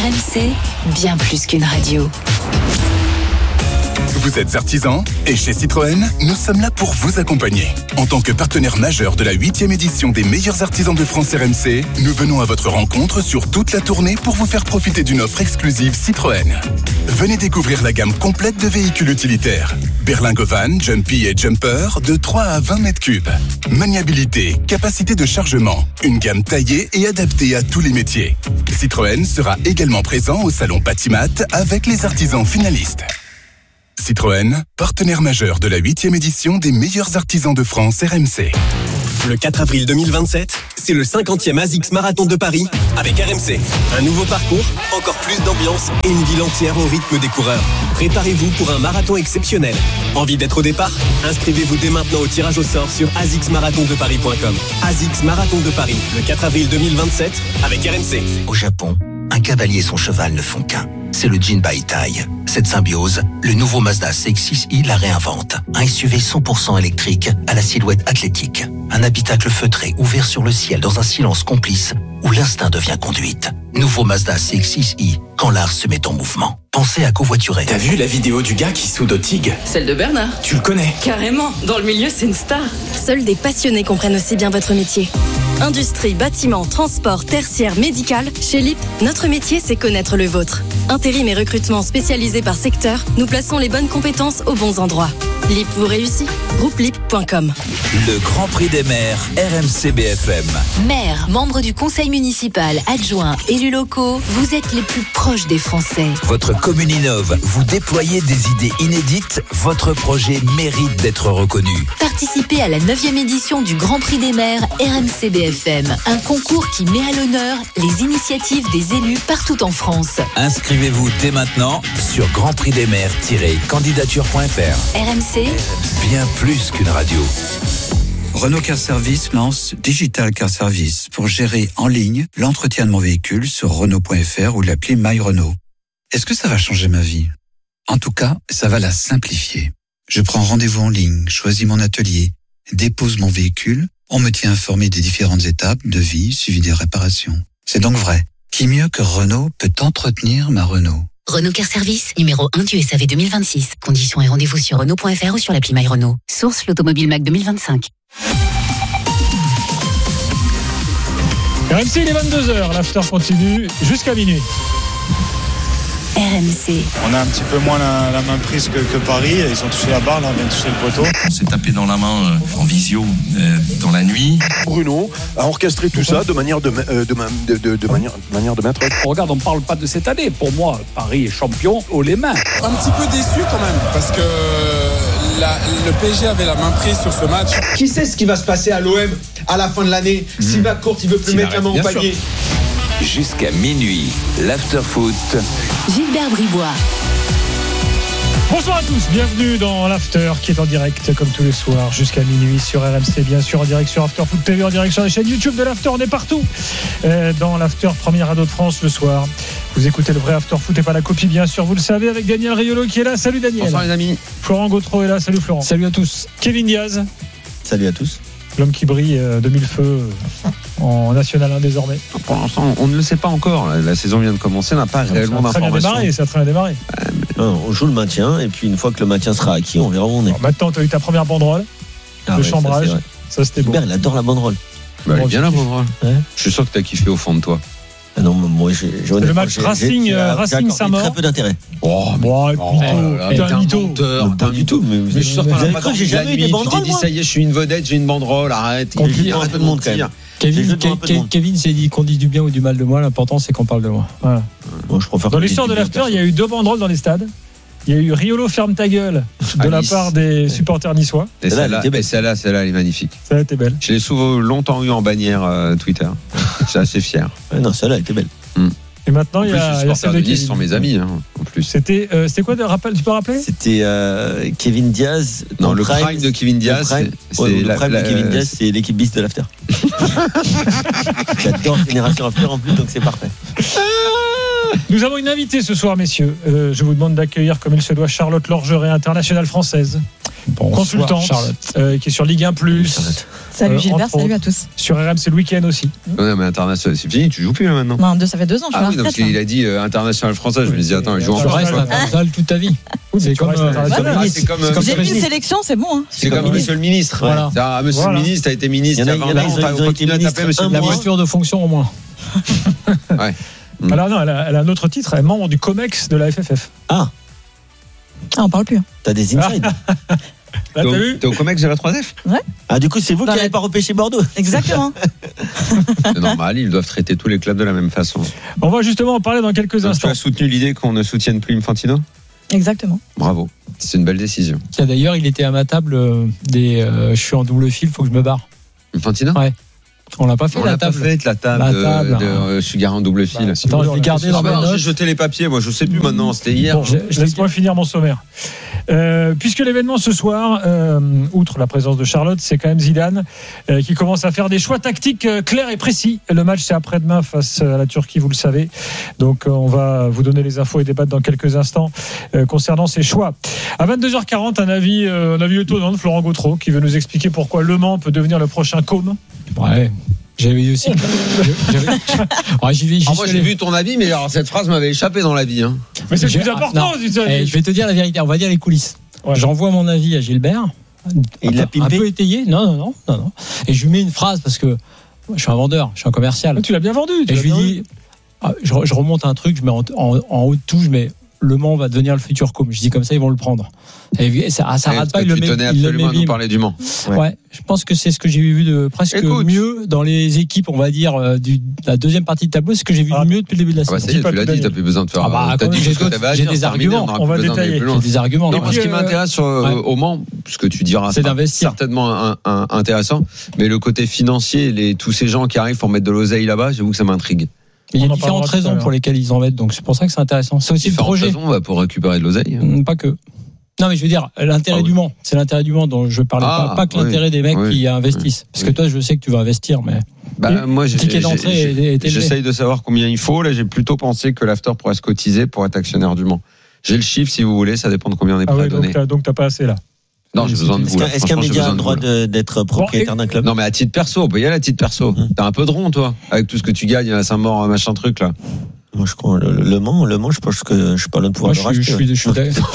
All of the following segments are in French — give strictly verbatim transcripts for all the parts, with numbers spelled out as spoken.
R M C, bien plus qu'une radio. Vous êtes artisan et chez Citroën, nous sommes là pour vous accompagner. En tant que partenaire majeur de la huitième édition des meilleurs artisans de France R M C, nous venons à votre rencontre sur toute la tournée pour vous faire profiter d'une offre exclusive Citroën. Venez découvrir la gamme complète de véhicules utilitaires. Berlingo Van, Jumpy et Jumper de trois à vingt mètres cubes. Maniabilité, capacité de chargement, une gamme taillée et adaptée à tous les métiers. Citroën sera également présent au salon Patimat avec les artisans finalistes. Citroën, partenaire majeur de la huitième édition des meilleurs artisans de France R M C. Le quatre avril deux mille vingt-sept, c'est le cinquantième ASICS Marathon de Paris avec R M C. Un nouveau parcours, encore plus d'ambiance et une ville entière au rythme des coureurs. Préparez-vous pour un marathon exceptionnel. Envie d'être au départ ? Inscrivez-vous dès maintenant au tirage au sort sur a s i c s marathon de paris point com. ASICS Marathon de Paris, le quatre avril deux mille vingt-sept avec R M C. Au Japon, un cavalier et son cheval ne font qu'un. C'est le Jinbaitai. Cette symbiose, le nouveau Mazda C X six i la réinvente. Un S U V cent pour cent électrique à la silhouette athlétique. Un habitacle feutré ouvert sur le ciel dans un silence complice où l'instinct devient conduite. Nouveau Mazda C X six i, quand l'art se met en mouvement. Pensez à covoiturer. T'as vu la vidéo du gars qui soude au Tig ? Celle de Bernard. Tu le connais ? Carrément, dans le milieu c'est une star. Seuls des passionnés comprennent aussi bien votre métier. Industrie, bâtiment, transport, tertiaire, médical, chez L I P, notre métier c'est connaître le vôtre. Intérim et recrutement spécialisés par secteur, nous plaçons les bonnes compétences aux bons endroits. L I P vous réussit. Groupe L I P point com. Le Grand Prix des maires, R M C B F M. Maire, membre du conseil municipal, adjoint, élus locaux, vous êtes les plus proches des Français. Votre commune innove, vous déployez des idées inédites, votre projet mérite d'être reconnu. Participez à la neuvième édition du Grand Prix des maires R M C B F M, un concours qui met à l'honneur les initiatives des élus partout en France. Inscrivez-vous dès maintenant sur grand prix des maires tiret candidature point f r. R M C, bien plus qu'une radio. Renault Car Service lance Digital Car Service pour gérer en ligne l'entretien de mon véhicule sur Renault point f r ou l'appli My Renault. Est-ce que ça va changer ma vie ? En tout cas, ça va la simplifier. Je prends rendez-vous en ligne, choisis mon atelier, dépose mon véhicule, on me tient informé des différentes étapes, devis, suivi des réparations. C'est donc vrai. Qui mieux que Renault peut entretenir ma Renault ? Renault Car Service, numéro un du S A V deux mille vingt-six. Conditions et rendez-vous sur Renault point f r ou sur l'appli My Renault. Source l'Automobile Mac deux mille vingt-cinq. R M C, il est vingt-deux heures, l'after continue jusqu'à minuit. R M C. On a un petit peu moins la, la main prise que, que Paris. Ils ont touché la barre, là, on vient de toucher le poteau. On s'est tapé dans la main euh, en visio euh, dans la nuit. Bruno a orchestré tout ça de manière de, euh, de, de, de, de, manière, de manière de mettre. Regarde, on ne parle pas de cette année. Pour moi, Paris est champion haut les mains. Un petit peu déçu quand même, parce que la, le P S G avait la main prise sur ce match. Qui sait ce qui va se passer à l'O M à la fin de l'année mmh. Si McCourt il veut plus si mettre la main au panier. Sûr. Jusqu'à minuit, l'after-foot. Gilbert Bribois. Bonsoir à tous, bienvenue dans l'After qui est en direct comme tous les soirs jusqu'à minuit sur R M C, bien sûr en direct sur After Foot T V, en direct sur les chaînes YouTube de l'After, on est partout euh, dans l'After, première radio de France le soir. Vous écoutez le vrai After Foot et pas la copie, bien sûr, vous le savez, avec Daniel Riolo qui est là. Salut Daniel. Bonsoir les amis. Florent Gautreau est là, salut Florent. Salut à tous. Kevin Diaz. Salut à tous. L'homme qui brille de mille feux en National un désormais. Pour l'instant, on ne le sait pas encore. La saison vient de commencer, on n'a pas réellement d'informations. Démarré, ça a très bien démarré. Euh, non, on joue le maintien et puis une fois que le maintien sera acquis, on verra où on est. Alors, maintenant, tu as eu ta première banderole, ah le ouais, chambrage. Ça, ça c'était Gilbert, beau. il adore la banderole. Bah, elle est bien la banderole. Ouais. Je suis sûr que tu as kiffé au fond de toi. Ah non, moi, j'ai, j'ai c'est le match j'ai, Racing, j'ai, euh, Racing Saint-Maur. Très peu d'intérêt. Oh, mais oh, t'es un mytho. T'es un mytho. Mais je suis sûr qu'on n'a pas cru que j'ai jamais eu des banderoles. Tu t'es dit, ça y est, je suis une vedette, j'ai une banderole, arrête. Il y a un peu de monde quand même. Kevin, Kevin, Kevin s'est dit qu'on dit du bien ou du mal de moi, l'important c'est qu'on parle de moi. Voilà. Moi, je préfère dans l'histoire de l'After, il y a eu deux banderoles dans les stades. Il y a eu Riolo ferme ta gueule de la part des supporters niçois. Et celle-là, et celle-là, celle-là, elle est magnifique. Celle-là était belle. Je l'ai souvent longtemps eu en bannière euh, Twitter. Je suis assez fier. Ouais, non, celle-là était belle. Mm. Et maintenant, en il y a. Les supporters de Nice sont mes amis, hein, en plus. C'était, euh, c'était quoi de rappel? Tu peux rappeler? C'était euh, Kevin Diaz. Non, le prime, prime de Kevin Diaz. Le prime, c'est, ouais, c'est le prime la, de Kevin Diaz, c'est l'équipe bis de l'After. J'adore Génération After en plus, donc c'est parfait. Nous avons une invitée ce soir, messieurs. Euh, je vous demande d'accueillir, comme il se doit, Charlotte Lorgeret, internationale française. Bonsoir, consultante, Charlotte, euh, qui est sur Ligue un plus. Salut Gilbert, salut autres, à tous. Sur R M C le week-end aussi. Non, mais international, c'est fini, tu joues plus là maintenant. Non, deux, ça fait deux ans, je suis Ah à oui, la donc retraite. il a dit euh, international français, je me disais, attends, il joue en Tu restes France. international toute ta vie. C'est comme, euh, Ah, c'est comme, euh, J'ai une sélection, c'est bon. Hein. C'est comme monsieur le ministre. Voilà. Ah, monsieur Voilà. le ministre, t'as été ministre il y a vingt ans, t'as continué à t'appeler monsieur le La ministre. voiture de fonction au moins. Ouais. Alors non, elle a, elle a un autre titre, elle est membre du COMEX de la F F F. Ah, Ah, on parle plus. Hein. t'as des insides. Là, t'as vu ? T'es au COMEX de la trois F ? Ouais. Ah, du coup, c'est vous Dans qui la- n'avez pas repêché Bordeaux. Exactement. C'est normal, ils doivent traiter tous les clubs de la même façon. On va justement en parler dans quelques Donc, tu instants. as soutenu l'idée qu'on ne soutienne plus Infantino ? Exactement. Bravo, c'est une belle décision. Tiens, d'ailleurs, il était à ma table euh, des. euh, je suis en double fil, faut que je me barre. Infantino ? Ouais. On l'a pas fait On la l'a pas table. fait la table, La de, table, de, hein. euh, je suis garant double fil. Bah, si Attends, vous je voulez, l'ai gardé on dans a- mes Ah, notes. j'ai jeté les papiers, moi je sais plus maintenant, c'était hier. Bon, laisse-moi finir mon sommaire. Euh, puisque l'événement ce soir, euh, outre la présence de Charlotte, c'est quand même Zidane euh, qui commence à faire des choix tactiques euh, clairs et précis. Le match c'est après-demain face à la Turquie, vous le savez. Donc euh, on va vous donner les infos et débattre dans quelques instants euh, concernant ces choix. À vingt-deux heures quarante, un avis, euh, un avis étonnant de Florent Gautreau qui veut nous expliquer pourquoi Le Mans peut devenir le prochain Com. Ouais. J'avais aussi. J'avais- Ouais, j'y vais, j'y Ah, moi suis j'ai allé. vu ton avis, mais alors cette phrase m'avait échappé dans la vie. Hein. Mais c'est le J'ai- plus ah, important. non. Zidane. Eh, je vais te dire la vérité, on va dire les coulisses. Ouais. J'envoie mon avis à Gilbert. Il un, l'a peu- un pimpé peu étayé. Non, non, non, non, non. Et je lui mets une phrase parce que je suis un vendeur, je suis un commercial. Tu l'as bien vendu. tu Et l'as je lui bien dis, ah, je, je remonte un truc, je mets en, en, en haut de tout, je mets Le Mans va devenir le futur com. Je dis comme ça, ils vont le prendre. Et ça, ah, ça Et rate toi, pas, il le tu met. tenais il le absolument met à nous bim. parler du Mans. Ouais. Ouais, je pense que c'est ce que j'ai vu de presque Écoute. mieux dans les équipes, on va dire, euh, du, de la deuxième partie de tableau. C'est ce que j'ai vu Ah. de mieux depuis le début de la Ah bah saison. ça y est, pas tu l'as tout dit, gagner. t'as plus besoin de faire. Ah bah, t'as quand dit j'ai tout ce que d'autres- t'avais à j'ai dire, des c'est terminé, arguments. on On va aura plus besoin d'aller détailler. plus loin. J'ai des arguments. Non, Et moi, puis, ce qui euh, m'intéresse sur, euh, ouais. au Mans, ce que tu diras, C'est sera d'investir. certainement un- un- intéressant, mais le côté financier, les, tous ces gens qui arrivent pour mettre de l'oseille là-bas, j'avoue que ça m'intrigue. Il y On a en différentes parlera tout à raisons l'heure. pour lesquelles ils en mettent, donc c'est pour ça que c'est intéressant. C'est aussi le Différentes projet. raisons, bah, pour récupérer de l'oseille. Hum, Pas que. Non, mais je veux dire, l'intérêt Ah oui. du Mans, c'est l'intérêt du Mans dont je parlais Ah, pas, pas que oui, l'intérêt des mecs oui, qui investissent. Parce que oui. toi, je sais que tu vas investir, mais. Bah, Le moi, j'ai- ticket j'ai- d'entrée j'ai- est- est élevé. j'essaye de savoir combien il faut. Là, j'ai plutôt pensé que l'after pourrait se cotiser pour être actionnaire du Mans. J'ai le chiffre si vous voulez, ça dépend de combien on est Ah prêt ouais, à donc donner. t'as, donc t'as pas assez là. Non, j'ai besoin de Est-ce vous. qu'un là. est-ce qu'un Franchement, j'ai média a besoin le de droit vous, là. de- d'être propriétaire d'un club? Non, mais à titre perso, on peut y aller à titre perso. T'as un peu de rond, toi, avec tout ce que tu gagnes à Saint-Maur, machin truc, là. Moi, je crois, le, le Mans, le Mans, je pense que je suis pas loin de pouvoir Moi, le je suis, racheter. je suis, je suis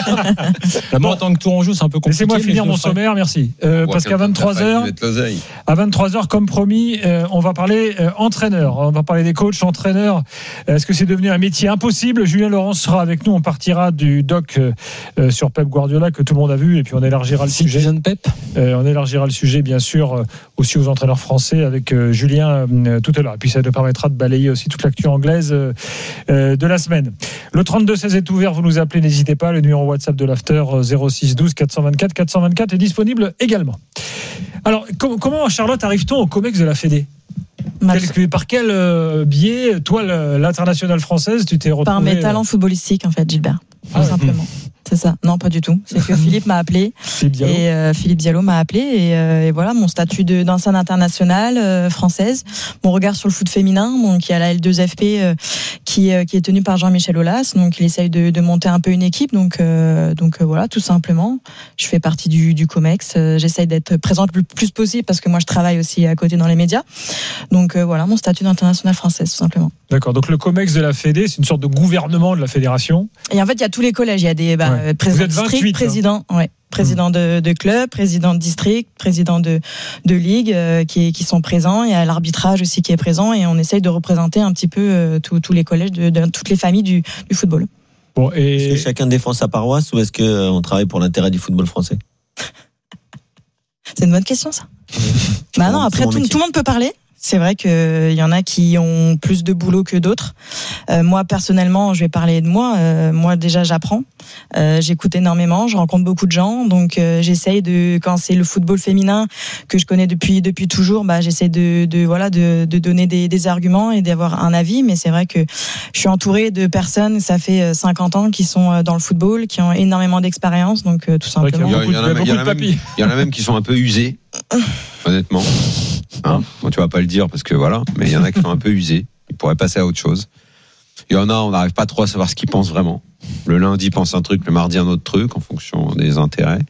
Là, moi, en tant que Tourangeau, c'est un peu compliqué. Laissez-moi mais finir je le mon ferai. sommaire, merci. Euh, On parce voit qu'à quelqu'un qui a vingt-trois failli heures, mettre l'oseille. à vingt-trois heures, comme promis, euh, on va parler euh, entraîneur. On va parler des coachs, entraîneurs. Est-ce que c'est devenu un métier impossible? Julien Laurence sera avec nous. On partira du doc euh, euh, sur Pep Guardiola que tout le monde a vu, et puis on élargira le sujet. Citizen Pep. Euh, on élargira le sujet, bien sûr, euh, aussi aux entraîneurs français avec euh, Julien euh, tout à l'heure. Et puis ça nous permettra de balayer aussi toute l'actu anglaise euh, euh, de la semaine. Le trente-deux seize est ouvert, vous nous appelez, n'hésitez pas. Le numéro WhatsApp de l'After euh, zéro six douze quatre cent vingt-quatre quatre cent vingt-quatre est disponible également. Alors, com- comment, Charlotte, arrive-t-on au COMEX de la Fédé? Quel- par quel euh, biais, toi, le- l'internationale française, tu t'es retrouvée Par mes euh, talents footballistiques, en fait, Gilbert. Tout Ah ouais. simplement. C'est ça. Non, pas du tout. C'est que Philippe m'a appelé. Philippe Diallo. Et euh, Philippe Diallo m'a appelé. Et, euh, et voilà, mon statut de, d'ancienne internationale euh, française, mon regard sur le foot féminin. Donc, il y a la L deux F P euh, qui, euh, qui est tenue par Jean-Michel Aulas. Donc, il essaye de, de monter un peu une équipe. Donc, euh, donc euh, voilà, tout simplement. Je fais partie du, du COMEX. Euh, j'essaye d'être présente le plus possible parce que moi, je travaille aussi à côté dans les médias. Donc, euh, voilà, mon statut d'internationale française, tout simplement. D'accord, donc le COMEX de la Fédé, c'est une sorte de gouvernement de la fédération. Et en fait, il y a tous les collèges. Il y a des bah, Ouais. présidents Vous êtes de district, vingt-huit, hein. présidents, ouais, présidents de, de club, présidents de district, présidents de, de ligue euh, qui, qui sont présents. Il y a l'arbitrage aussi qui est présent et on essaye de représenter un petit peu euh, tous tous les collèges, de, de toutes les familles du, du football. Bon, et... Est-ce que chacun défend sa paroisse ou est-ce qu'on travaille pour l'intérêt du football français? C'est une bonne question, ça. Bah non, après, mon tout, métier. tout le monde peut parler. C'est vrai qu'il y en a qui ont plus de boulot que d'autres. Euh, moi, personnellement, je vais parler de moi. Euh, moi, déjà, j'apprends. Euh, j'écoute énormément. Je rencontre beaucoup de gens. Donc, euh, j'essaye de, quand c'est le football féminin que je connais depuis depuis toujours, bah, j'essaie de, de voilà de, de donner des, des arguments et d'avoir un avis. Mais c'est vrai que je suis entourée de personnes. Ça fait cinquante ans qui sont dans le football, qui ont énormément d'expérience. Donc, euh, tout simplement. Il y, a- il y en a- il y en a même- il y en a même qui sont un peu usés, honnêtement. Hein bon, tu vas pas le dire parce que voilà, mais il y en a qui sont un peu usés. Ils pourraient passer à autre chose. Il y en a, on n'arrive pas trop à savoir ce qu'ils pensent vraiment. Le lundi, ils pensent un truc, le mardi, un autre truc, en fonction des intérêts.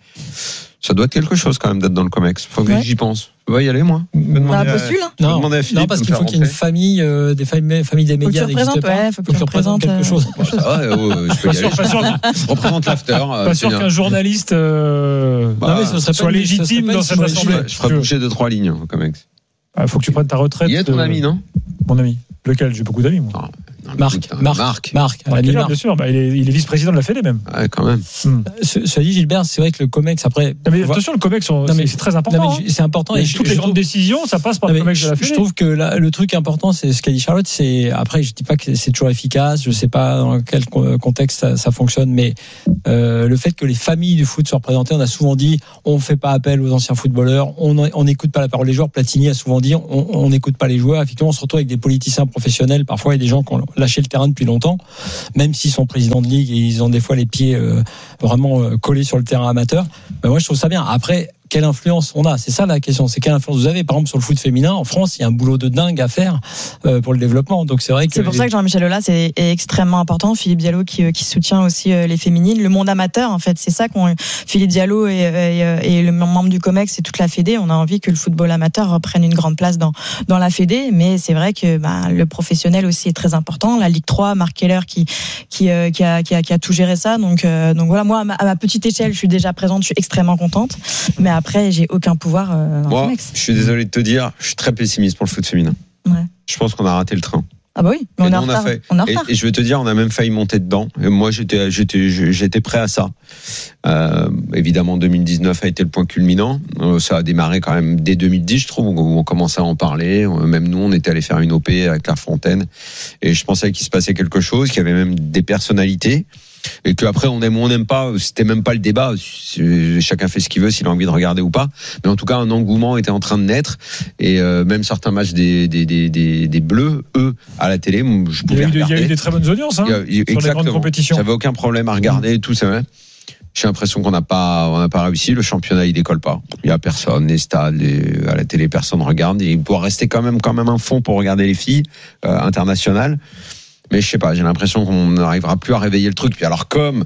Ça doit être quelque chose quand même d'être dans le COMEX. Faut que ouais. j'y pense. Je vais y aller, moi. Bah, postule. À, non, à Philippe, non, parce qu'il faut qu'il y ait une famille, euh, des familles, familles des médias n'existent pas. Ouais, faut que tu représentes quelque chose. Bon, ça va, euh, je peux y aller. Je représente l'after. Pas sûr qu'un journaliste euh, bah, non, mais ce serait soit légitime dans cette assemblée. Je ferai bouger deux, trois lignes au COMEX. Il faut que tu prennes ta retraite. Il y a ton ami, non? Mon ami. Lequel? J'ai beaucoup d'amis, moi. Ah. Marc, Marc, Marc, Marc, Marc Marc bien sûr, bah, il, est, il est vice-président de la Fédé même. Ouais, quand même. Hmm. Cela dit, Gilbert, c'est vrai que le COMEX après. Non, mais attention, le COMEX, non, mais, c'est très important. Non, mais c'est important. Et et toutes je, les je grandes trouve, décisions, ça passe par non, le COMEX je, de la Fédé. Je trouve que là, le truc important, c'est ce qu'a dit Charlotte. C'est après, je dis pas que c'est toujours efficace. Je sais pas dans quel contexte ça, ça fonctionne, mais euh, le fait que les familles du foot soient représentées, on a souvent dit, on fait pas appel aux anciens footballeurs, on n'écoute pas la parole des joueurs. Platini a souvent dit, on n'écoute pas les joueurs. Effectivement, on se retrouve avec des politiciens professionnels. Parfois, il y a des gens qui ont lâché le terrain depuis longtemps. Même s'ils sont présidents de ligue et ils ont des fois les pieds euh, vraiment euh, collés sur le terrain amateur, ben moi je trouve ça bien. Après, quelle influence on a? C'est ça la question. C'est quelle influence vous avez? Par exemple, sur le foot féminin, en France, il y a un boulot de dingue à faire euh, pour le développement. Donc c'est vrai que c'est pour les... ça que Jean-Michel Aulas est, est extrêmement important. Philippe Diallo qui, qui soutient aussi les féminines, le monde amateur. En fait, c'est ça qu'on. Philippe Diallo et, et, et le membre du COMEX et toute la Fédé, on a envie que le football amateur reprenne une grande place dans dans la Fédé. Mais c'est vrai que bah, le professionnel aussi est très important. La Ligue trois, Marc Keller qui qui, euh, qui, a, qui a qui a tout géré ça. Donc euh, donc voilà, moi à ma, à ma petite échelle, je suis déjà présente, je suis extrêmement contente. Mais après, j'ai aucun pouvoir euh, dans moi, le COMEX. Je suis désolé de te dire, je suis très pessimiste pour le foot féminin. Ouais. Je pense qu'on a raté le train. Ah bah oui, mais on, est en retard. Fait, on est en et, retard. Et je vais te dire, on a même failli monter dedans. Et moi, j'étais, j'étais, j'étais prêt à ça. Euh, évidemment, deux mille dix-neuf a été le point culminant. Euh, ça a démarré quand même dès deux mille dix, je trouve, où on commençait à en parler. Même nous, on était allé faire une O P avec Clairefontaine. Et je pensais qu'il se passait quelque chose, qu'il y avait même des personnalités. Et qu'après on aime ou on n'aime pas, c'était même pas le débat, chacun fait ce qu'il veut s'il a envie de regarder ou pas, mais en tout cas un engouement était en train de naître, et euh, même certains matchs des, des, des, des, des Bleus, eux, à la télé, je pouvais regarder. Il y a eu des très bonnes audiences hein, il y a, il y a, sur les grandes compétitions. J'avais aucun problème à regarder, mmh. tout ça. J'ai l'impression qu'on n'a pas, on n'a pas réussi. Le championnat, il décolle pas. Il y a personne, les stades, les, à la télé, personne regarde. Et il doit rester quand même, quand même un fond pour regarder les filles euh, internationales. Mais je sais pas, j'ai l'impression qu'on n'arrivera plus à réveiller le truc. Puis alors comme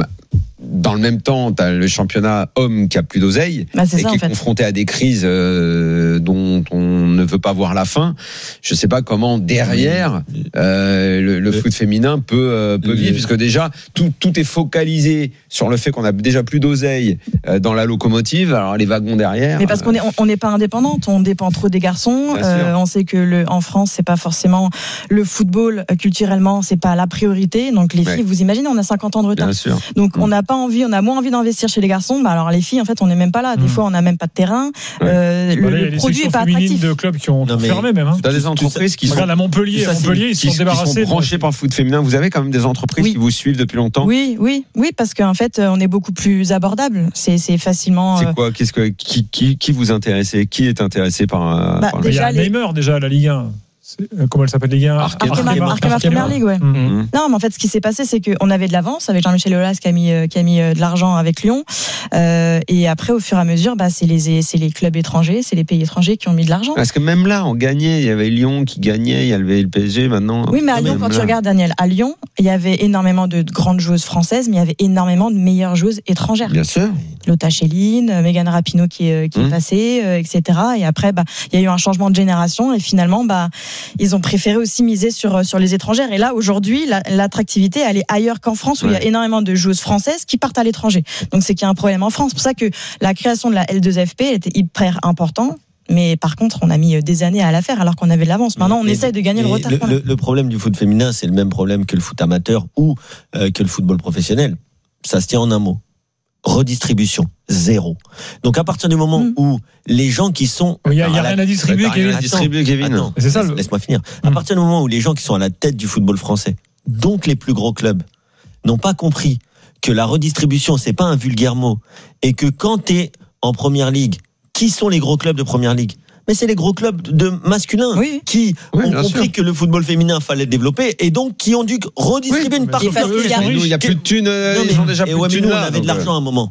dans le même temps, t'as le championnat homme qui a plus d'oseille bah, et ça, qui est fait. confronté à des crises euh, dont on ne veut pas voir la fin. Je sais pas comment derrière euh, le, le foot féminin peut euh, peut vivre, puisque déjà tout tout est focalisé sur le fait qu'on a déjà plus d'oseille euh, dans la locomotive. Alors les wagons derrière. Mais parce qu'on est on n'est pas indépendante, on dépend trop des garçons. Euh, on sait que le en France c'est pas forcément le football culturellement c'est pas la priorité. Donc les filles, ouais. vous imaginez, on a cinquante ans de retard. Bien sûr. Donc mmh. on n'a pas envie, on a moins envie d'investir chez les garçons. Bah alors les filles, en fait, on n'est même pas là. Des mmh. fois, on n'a même pas de terrain. Ouais. Euh, bah le, là, le produit est pas attractif. De clubs qui ont non, fermé même. Hein. Dans des entreprises qui sont. Regarde à Montpellier, à Montpellier, ils qui, sont débarrassés. Qui sont branchés de... par le foot féminin. Vous avez quand même des entreprises oui. qui vous suivent depuis longtemps. Oui, oui, oui, parce qu'en fait, on est beaucoup plus abordable. C'est, c'est facilement. C'est quoi Qu'est-ce que qui, qui, qui vous intéressez Qui est intéressé par, bah, par le... Il y a les... Neymar déjà à la Ligue un. C'est, comment elle s'appelle Ligue un Arkema Première Ligue, ouais. Mm-hmm. Non, mais en fait, ce qui s'est passé, c'est qu'on avait de l'avance avec Jean-Michel Aulas qui a mis qui a mis de l'argent avec Lyon, euh, et après, au fur et à mesure, bah, c'est les c'est les clubs étrangers, c'est les pays étrangers qui ont mis de l'argent. Parce que même là, on gagnait. Il y avait Lyon qui gagnait, il y avait le P S G. Maintenant. Oui, mais à Lyon, quand là. tu regardes Daniel, à Lyon, il y avait énormément de grandes joueuses françaises, mais il y avait énormément de meilleures joueuses étrangères. Bien sûr. Lotta Schelin, Megan Rapinoe qui est qui mmh. est passée, euh, et cetera. Et après, bah, il y a eu un changement de génération, et finalement, bah, ils ont préféré aussi miser sur sur les étrangères. Et là, aujourd'hui, la, l'attractivité, elle est ailleurs qu'en France, où ouais. il y a énormément de joueuses françaises qui partent à l'étranger. Donc, c'est qu'il y a un problème en France. C'est pour ça que la création de la L deux F P était hyper important. Mais par contre, on a mis des années à la faire alors qu'on avait de l'avance. Maintenant, on mais, essaye de gagner le retard. Le, le, le problème du foot féminin, c'est le même problème que le foot amateur ou euh, que le football professionnel. Ça se tient en un mot. Redistribution, zéro. Donc à partir du moment mmh. où les gens qui sont... Il n'y a, a rien à distribuer, Kevin. Attends, distribuer, Kevin. Attends, c'est ça, le... Laisse-moi finir. Mmh. À partir du moment où les gens qui sont à la tête du football français, donc les plus gros clubs, n'ont pas compris que la redistribution, c'est pas un vulgaire mot, et que quand tu es en première ligue, qui sont les gros clubs de première ligue ? Mais c'est les gros clubs de masculins oui. qui oui, ont compris sûr. que le football féminin fallait développer et donc qui ont dû redistribuer oui, une partie. Il n'y a plus de thunes, ils ont déjà plus de thunes. On avait de l'argent à un moment.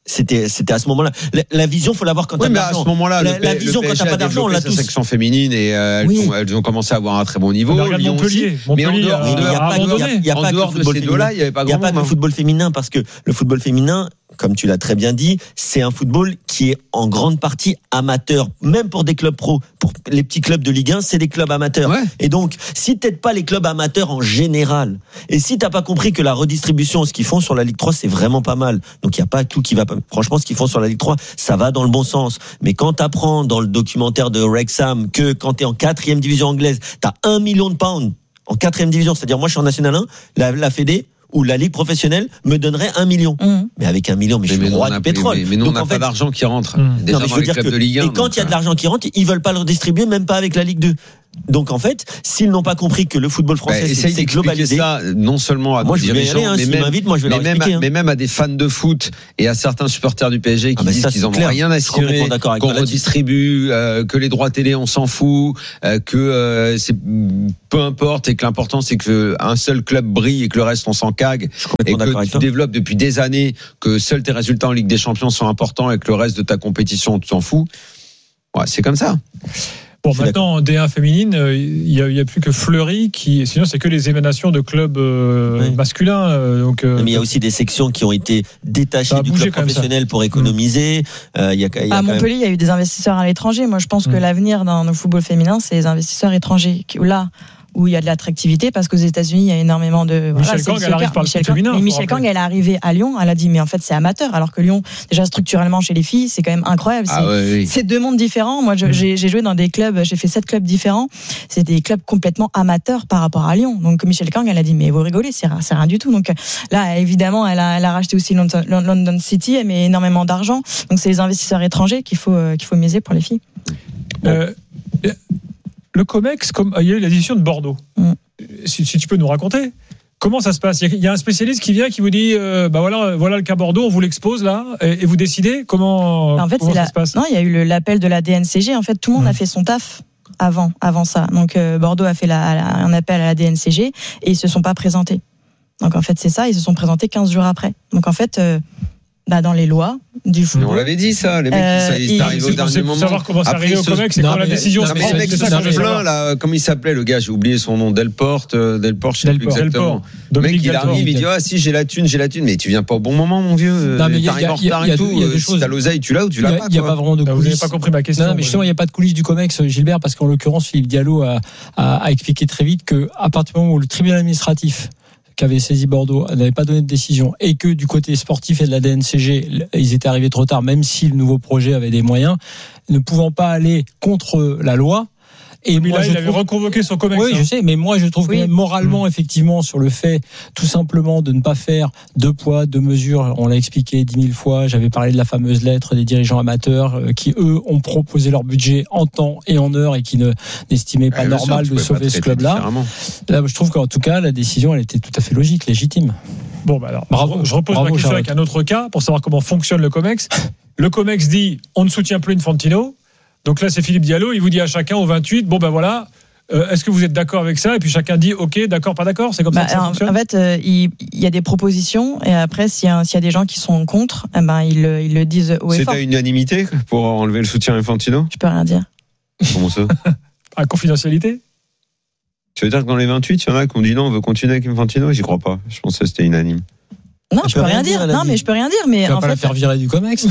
C'était, c'était à ce moment-là. La, la vision, faut l'avoir quand oui, t'as mais de l'argent. À ce moment-là, la, le, la vision le quand t'as pas d'argent, on l'a tous. Sa section féminine et euh, elles, oui. ont, elles ont commencé à avoir un très bon niveau. Montpellier, Montpellier, mais en dehors, il n'y a pas, y a, y a pas que le football féminin. Il n'y avait pas grand Il n'y a pas que le football féminin parce que le football féminin, comme tu l'as très bien dit, c'est un football qui est en grande partie amateur, même pour des clubs pro. Pour les petits clubs de Ligue un, c'est des clubs amateurs. Ouais. Et donc, si t'aides pas les clubs amateurs en général, et si t'as pas compris que la redistribution, ce qu'ils font sur la Ligue trois, c'est vraiment pas mal. Donc, il y a pas tout qui va pas. Franchement, ce qu'ils font sur la Ligue trois, ça va dans le bon sens. Mais quand t'apprends dans le documentaire de Wrexham que quand t'es en quatrième division anglaise, t'as un million de pounds en quatrième division, c'est-à-dire moi je suis en National un, la, la Fédé ou la Ligue professionnelle me donnerait un million. Mmh. Mais avec un million, mais, mais je suis le roi du pétrole. Mais, mais nous, donc, on n'a en pas fait, d'argent qui rentre. Mmh. Déjà non, mais dans je veux les dire clubs que, de Ligue un. Et quand il y a de l'argent qui rentre, ils veulent pas le redistribuer, même pas avec la Ligue deux. Donc en fait, s'ils n'ont pas compris que le football français bah, c'est, c'est globalisé, ça non seulement à moi, des dirigeants, aller, hein, mais, si même, je vais mais, même à, hein. mais même à des fans de foot et à certains supporters du P S G qui ah bah disent ça, qu'ils en ont rien à cirer, qu'on redistribue, euh, que les droits télé on s'en fout, euh, que euh, c'est peu importe et que l'important c'est que un seul club brille et que le reste on s'en cague et que tu développes depuis des années que seuls tes résultats en Ligue des Champions sont importants et que le reste de ta compétition tu t'en fous. Ouais, c'est comme ça. Bon, maintenant, en D un féminine, il euh, n'y a, a plus que Fleury, qui, sinon c'est que les émanations de clubs euh, oui. masculins. Euh, donc, euh, mais il y a aussi des sections qui ont été détachées du club professionnel pour économiser. Mmh. Euh, y a, y a à Montpellier, il même... y a eu des investisseurs à l'étranger. Moi, je pense mmh. que l'avenir dans le football féminin, c'est les investisseurs étrangers. Là, où il y a de l'attractivité, parce qu'aux États-Unis, il y a énormément de. Michel voilà, Kang, elle arrive par le Michel féminin. Mais Michel Kang, elle est arrivée à Lyon, elle a dit, mais en fait, c'est amateur. Alors que Lyon, déjà structurellement chez les filles, c'est quand même incroyable. Ah c'est, ouais, oui. c'est deux mondes différents. Moi, je, mmh. j'ai, j'ai joué dans des clubs, j'ai fait sept clubs différents. C'est des clubs complètement amateurs par rapport à Lyon. Donc Michel Kang, elle a dit, mais vous rigolez, c'est, c'est rien du tout. Donc là, évidemment, elle a, elle a racheté aussi London, London City, elle met énormément d'argent. Donc c'est les investisseurs étrangers qu'il faut, qu'il faut miser pour les filles. Bon. Euh, le COMEX, comme il y a eu la décision de Bordeaux. Mmh. Si, si tu peux nous raconter, comment ça se passe ? Il y a un spécialiste qui vient qui vous dit euh, bah voilà, voilà le cas Bordeaux, on vous l'expose là, et, et vous décidez comment, en fait, comment c'est ça la... se passe ? Non, il y a eu le, l'appel de la D N C G. En fait, tout le monde mmh. a fait son taf avant, avant ça. Donc euh, Bordeaux a fait la, la, un appel à la D N C G et ils se sont pas présentés. Donc en fait, c'est ça, ils se sont présentés quinze jours après. Donc en fait. Euh, Bah dans les lois du football. On l'avait dit ça, les mecs euh, ils sont arrivés au dernier moment. Savoir comment c'est arrivé au COMEX, c'est quand la décision se prend. Les mecs se sont plaints là, comment il s'appelait le gars, j'ai oublié son nom, Delporte, Delporte, je sais plus exactement. Le mec il arrive, il dit ah si j'ai la thune, j'ai la thune, mais tu viens pas au bon moment mon vieux. T'arrives en retard et tout. Si t'as l'oseille, tu l'as ou tu l'as pas. Il y a pas vraiment de coulisses. Vous n'avez pas compris ma question. Non mais justement il y a pas de coulisses du COMEX, Gilbert, parce qu'en l'occurrence Philippe Diallo a, a, a expliqué très vite que à partir du moment où le tribunal administratif qu'avait saisi Bordeaux n'avait pas donné de décision et que du côté sportif et de la D N C G ils étaient arrivés trop tard, même si le nouveau projet avait des moyens, ne pouvant pas aller contre la loi. Et mais moi, là, je il trouve... avait reconvoqué son COMEX. Oui, hein. Je sais, mais moi, je trouve oui. que moralement, mmh. effectivement, sur le fait, tout simplement, de ne pas faire deux poids, deux mesures, on l'a expliqué dix mille fois, j'avais parlé de la fameuse lettre des dirigeants amateurs, euh, qui, eux, ont proposé leur budget en temps et en heure et qui ne, n'estimaient pas ah, normal sûr, de sauver ce club-là. Là, je trouve qu'en tout cas, la décision, elle était tout à fait logique, légitime. Bon, bah alors, bravo, je repose bravo, ma question Charlotte. avec un autre cas, pour savoir comment fonctionne le COMEX. Le COMEX dit, on ne soutient plus Infantino. Donc là, c'est Philippe Diallo, il vous dit à chacun au vingt-huit, bon ben voilà, euh, est-ce que vous êtes d'accord avec ça ? Et puis chacun dit ok, d'accord, pas d'accord, c'est comme bah, ça que ça en, fonctionne ? En fait, euh, il, il y a des propositions et après, s'il y a, s'il y a des gens qui sont contre, eh ben, ils, ils le disent haut et c'est fort. à unanimité pour enlever le soutien à Infantino ? Je peux rien dire. Comment ça ? À confidentialité ? Tu veux dire que dans les vingt-huit, il y en a qui ont dit non, on veut continuer avec Infantino ? J'y crois pas, je pense que c'était unanime. Non, je peux rien dire. dire. Non, mais je peux rien dire. Mais tu vas en pas fait, la faire virer du COMEX.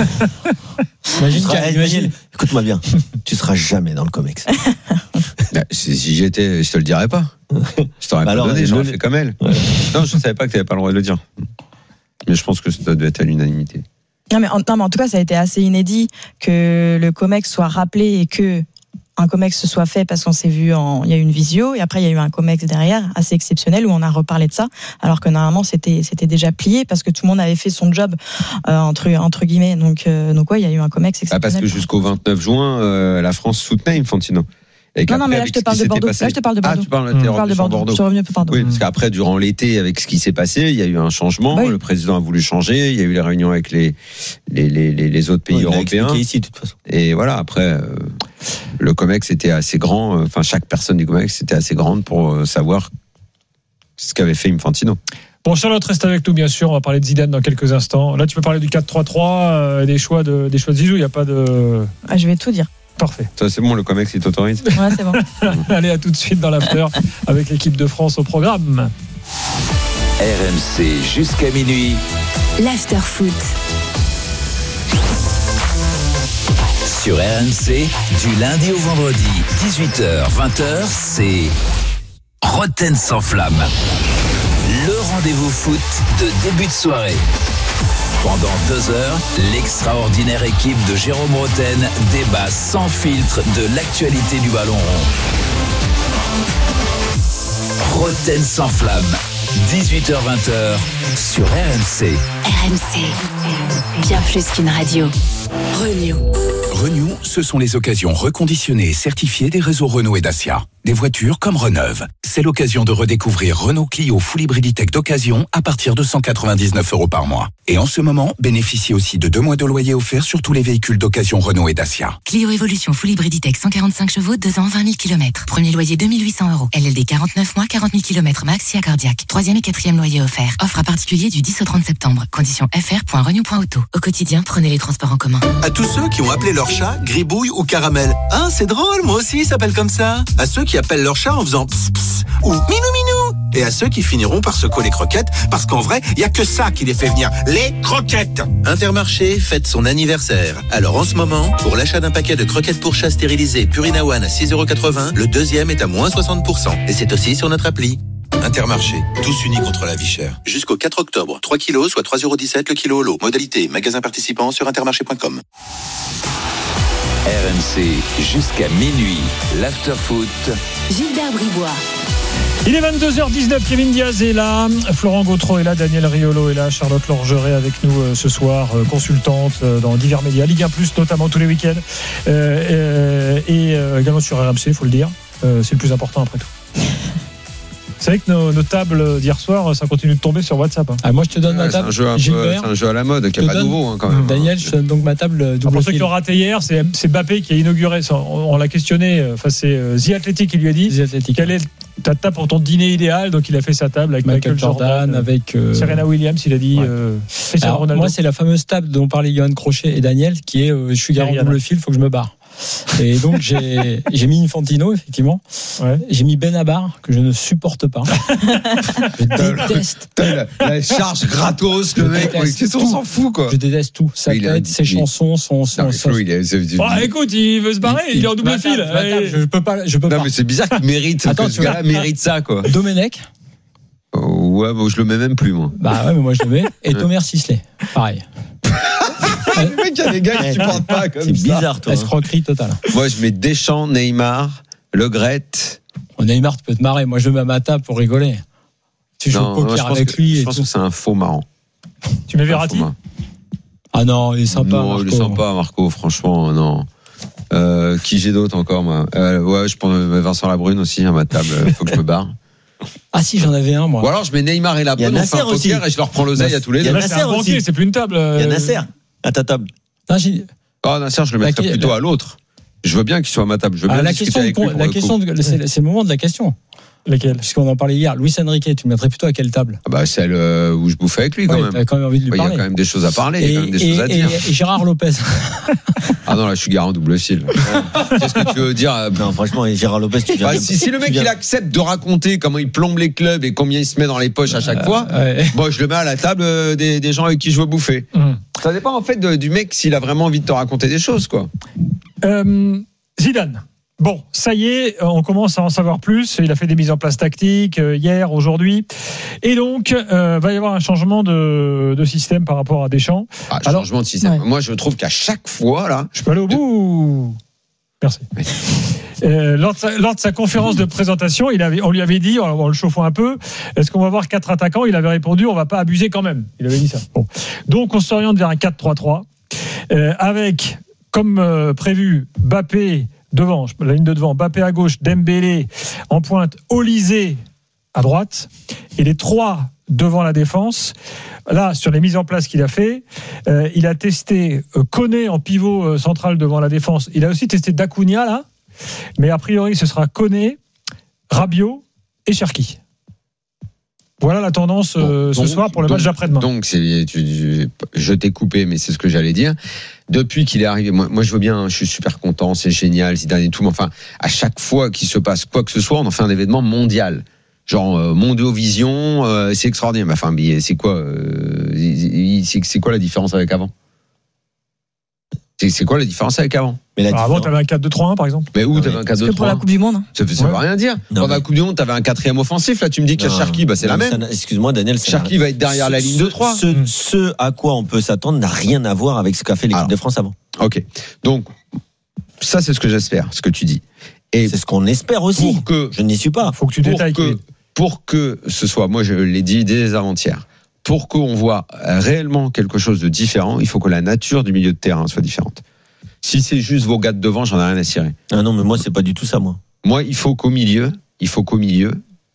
Imagine, seras, imagine. Écoute-moi bien. Tu seras jamais dans le COMEX. Si, si j'étais, je te le dirais pas. Je t'aurais bah pas alors, donné, j'aurais le... fait comme elle. Ouais. Non, je savais pas que t'avais pas le droit de le dire. Mais je pense que ça doit être à l'unanimité. Non, mais en, non, mais en tout cas, ça a été assez inédit que le COMEX soit rappelé et que un COMEX se soit fait parce qu'on s'est vu en, il y a eu une visio et après il y a eu un COMEX derrière assez exceptionnel où on a reparlé de ça alors que normalement c'était c'était déjà plié parce que tout le monde avait fait son job euh, entre entre guillemets donc euh, donc ouais il y a eu un COMEX exceptionnel. Ah parce que jusqu'au vingt-neuf juin euh, la France soutenait Infantino. Et non, non, mais là, je te parle de Bordeaux. Là, je te parle de Bordeaux. Ah, tu parles, mmh. je parle de Bordeaux. Bordeaux. Je suis revenu pour Bordeaux. Oui, parce qu'après, durant l'été, avec ce qui s'est passé, il y a eu un changement. Bah oui. Le président a voulu changer. Il y a eu les réunions avec les, les, les, les autres pays oui, européens. Ici, de toute façon. Et voilà, après, euh, le COMEX était assez grand. Enfin, chaque personne du COMEX était assez grande pour savoir C'est ce qu'avait fait Infantino. Bon, Charlotte reste avec nous, bien sûr. On va parler de Zidane dans quelques instants. Là, tu peux parler du quatre trois trois, euh, des choix de, des choix de Zizou. Il n'y a pas de. Ah, je vais tout dire. Parfait. Ça, c'est bon, le Comex, il t'autorise. Ouais, c'est bon. Allez, à tout de suite dans l'after avec l'équipe de France au programme. R M C jusqu'à minuit. L'after foot. Sur R M C, du lundi au vendredi, dix-huit heures vingt heures, c'est Roten sans flamme. Le rendez-vous foot de début de soirée. Pendant deux heures, l'extraordinaire équipe de Jérôme Roten débat sans filtre de l'actualité du ballon rond. Roten sans flamme, dix-huit heures vingt heures sur R M C. R M C, bien plus qu'une radio. Renew. Renew, ce sont les occasions reconditionnées et certifiées des réseaux Renault et Dacia. Des voitures comme Reneuve. C'est l'occasion de redécouvrir Renault Clio Full Hybriditech d'occasion à partir de cent quatre-vingt-dix-neuf euros par mois. Et en ce moment, bénéficiez aussi de deux mois de loyer offerts sur tous les véhicules d'occasion Renault et Dacia. Clio Evolution Full Hybriditech cent quarante-cinq chevaux, deux ans, vingt mille kilomètres. Premier loyer deux mille huit cents euros. L L D quarante-neuf mois, quarante mille kilomètres max, si cardiaque. Troisième et quatrième loyer offert. Offre à particulier du dix au trente septembre. Conditions f r point renew point auto. Au quotidien, prenez les transports en commun. À tous ceux qui ont appelé leur chat Gribouille ou Caramel. Ah, c'est drôle, moi aussi, il s'appelle comme ça. À ceux qui appellent leur chat en faisant pss pss ou minou minou. Et à ceux qui finiront par secouer les croquettes, parce qu'en vrai, il n'y a que ça qui les fait venir, les croquettes. Intermarché fête son anniversaire. Alors en ce moment, pour l'achat d'un paquet de croquettes pour chat stérilisées Purina One à six euros quatre-vingts, le deuxième est à moins soixante pour cent. Et c'est aussi sur notre appli. Intermarché, tous unis contre la vie chère. Jusqu'au quatre octobre, trois kilos, soit trois euros dix-sept le kilo au lot. Modalité, magasin participant sur intermarché point com. R M C jusqu'à minuit, l'after-foot. Gilbert Bribois. Il est vingt-deux heures dix-neuf, Kevin Diaz est là, Florent Gautreau est là, Daniel Riolo est là, Charlotte Lorgeret avec nous euh, ce soir, euh, consultante euh, dans divers médias, Ligue un plus notamment tous les week-ends, euh, euh, et euh, également sur R M C, il faut le dire, euh, c'est le plus important après tout. C'est vrai que nos, nos tables d'hier soir, ça continue de tomber sur WhatsApp. Hein. Ah, moi, je te donne ouais, ma table. C'est un, jeu un peu, c'est un jeu à la mode, qui n'est pas donne, nouveau hein, quand même. Daniel, je te donne donc ma table double. Ah, pour ceux qui l'ont raté hier, c'est, c'est Mbappé qui a inauguré. On, on l'a questionné. Enfin, c'est The Athletic qui lui a dit quelle est ta table pour ton dîner idéal. Donc, il a fait sa table avec Michael, Michael Jordan, Jordan, avec euh, Serena Williams. Il a dit. Ouais. Euh, Alors, moi, c'est la fameuse table dont parlaient Johan Crochet et Daniel, qui est euh, je suis garant double fil, il faut que je me barre. Et donc j'ai, j'ai mis Infantino effectivement, ouais. J'ai mis Benabar que je ne supporte pas. Je déteste la, la charge gratos, le mec, qu'est-ce qu'on s'en fout quoi. Je déteste tout, sa tête, a, ses il... chansons, son. son, non, son... Flo, il est, oh, écoute, il veut se barrer, il, il est en double ma fil. Table, table, je peux pas, je peux non, pas. mais c'est bizarre qu'il mérite. Attends, que ce gars-là mérite ça quoi. Domenech. Oh, ouais, bon, je le mets même plus moi. Bah ouais, mais moi je le mets. Et Thomas Sisley, pareil. Le mec, il y a des gars qui supportent pas comme c'est ça. C'est bizarre, toi. Escroquerie totale. Moi, je mets Deschamps, Neymar, Le Gret. Oh, Neymar, tu peux te marrer. Moi, je le mets à ma table pour rigoler. Tu joues au poker avec que, lui. Je et pense tout. que c'est un faux marrant. Tu mets Verratti ? Ah non, il est sympa. Non, Marco. il est sympa, Marco, franchement, non. Euh, qui j'ai d'autre encore, moi euh, Ouais, je prends Vincent Labrune aussi à ma table. Il faut que je me barre. Ah si, j'en avais un, moi. Ou alors, je mets Neymar et Labrune, on fait un poker et je leur prends l'oseille à tous les deux. Là, c'est un banquier, c'est plus une table. Il y a Nasser à ta table. Ah, j'ai... Oh, Nasser, je le mettrais plutôt à l'autre. Je veux bien qu'il soit à ma table. Je veux ah, bien la discuter question, avec lui la question de, c'est, c'est le moment de la question. Laquelle ? Puisqu'on en parlait hier. Luis Enrique, tu me mettrais plutôt à quelle table ? Ah bah celle où je bouffais avec lui quand ouais, même. T'as quand même envie de lui ouais, parler. Il y a quand même des choses à parler, et, il y a quand même des et, choses à et, dire. Et Gérard Lopez. Ah non, là je suis garant double fil. Qu'est-ce que tu veux dire ? Non, franchement, Gérard Lopez, tu viens. Bah, si, si le mec il accepte de raconter comment il plombe les clubs et combien il se met dans les poches à chaque euh, fois, ouais. Bon, je le mets à la table des, des gens avec qui je veux bouffer. Mmh. Ça dépend en fait de, du mec s'il a vraiment envie de te raconter des choses, quoi. Euh, Zidane. Bon, ça y est, on commence à en savoir plus. Il a fait des mises en place tactiques euh, hier, aujourd'hui. Et donc, euh, va y avoir un changement de, de système par rapport à Deschamps. Ah, Alors, changement de système. Ouais. Moi, je trouve qu'à chaque fois, là... Je peux aller au bout ou... Merci. Oui. Euh, lors, de sa, lors de sa conférence de présentation, il avait, on lui avait dit, en le chauffant un peu, est-ce qu'on va avoir quatre attaquants ? Il avait répondu, on va pas abuser quand même. Il avait dit ça. Bon. Donc, on s'oriente vers un quatre trois trois, euh, avec, comme euh, prévu, Mbappé... devant, la ligne de devant, Mbappé à gauche, Dembélé en pointe, Olysée à droite, et les trois devant la défense. Là, sur les mises en place qu'il a fait, euh, il a testé euh, Koné en pivot euh, central devant la défense. Il a aussi testé Dacunia là, mais a priori ce sera Koné, Rabiot et Cherki. Voilà la tendance euh, bon, ce donc, soir pour le donc, match d'après-demain. Donc, c'est, tu, tu, je t'ai coupé, mais c'est ce que j'allais dire. Depuis qu'il est arrivé, moi, moi je veux bien, je suis super content, c'est génial, Zidane et tout, mais enfin, à chaque fois qu'il se passe quoi que ce soit, on en fait un événement mondial. Genre euh, Mondovision, euh, c'est extraordinaire. Mais enfin, c'est quoi, euh, c'est, c'est quoi la différence avec avant? C'est, c'est quoi la différence avec avant? Mais la Alors différence... Avant, t'avais un quatre deux trois un par exemple. Mais où t'avais un quatre deux trois un? Parce que pour la Coupe du Monde. Ça, ça ouais. veut rien dire. Non, Pendant mais... la Coupe du Monde, t'avais un quatrième offensif. Là, tu me dis qu'il y a Cherki, bah c'est non, la même. Ça, excuse-moi, Daniel. Cherki va être derrière ce, la ligne de trois. Ce, ce, ce à quoi on peut s'attendre n'a rien à voir avec ce qu'a fait l'équipe Alors, de France avant. Ok. Donc, ça, c'est ce que j'espère, ce que tu dis. Et c'est ce qu'on espère aussi. Pour que, je n'y suis pas. Faut que tu détailles. Que, pour que ce soit, moi, je l'ai dit dès avant-hier. Pour qu'on voit réellement quelque chose de différent, il faut que la nature du milieu de terrain soit différente. Si c'est juste vos gars de devant, j'en ai rien à cirer. Ah non, mais moi, c'est pas du tout ça, moi. Moi, il faut qu'au milieu, il faut qu'au milieu,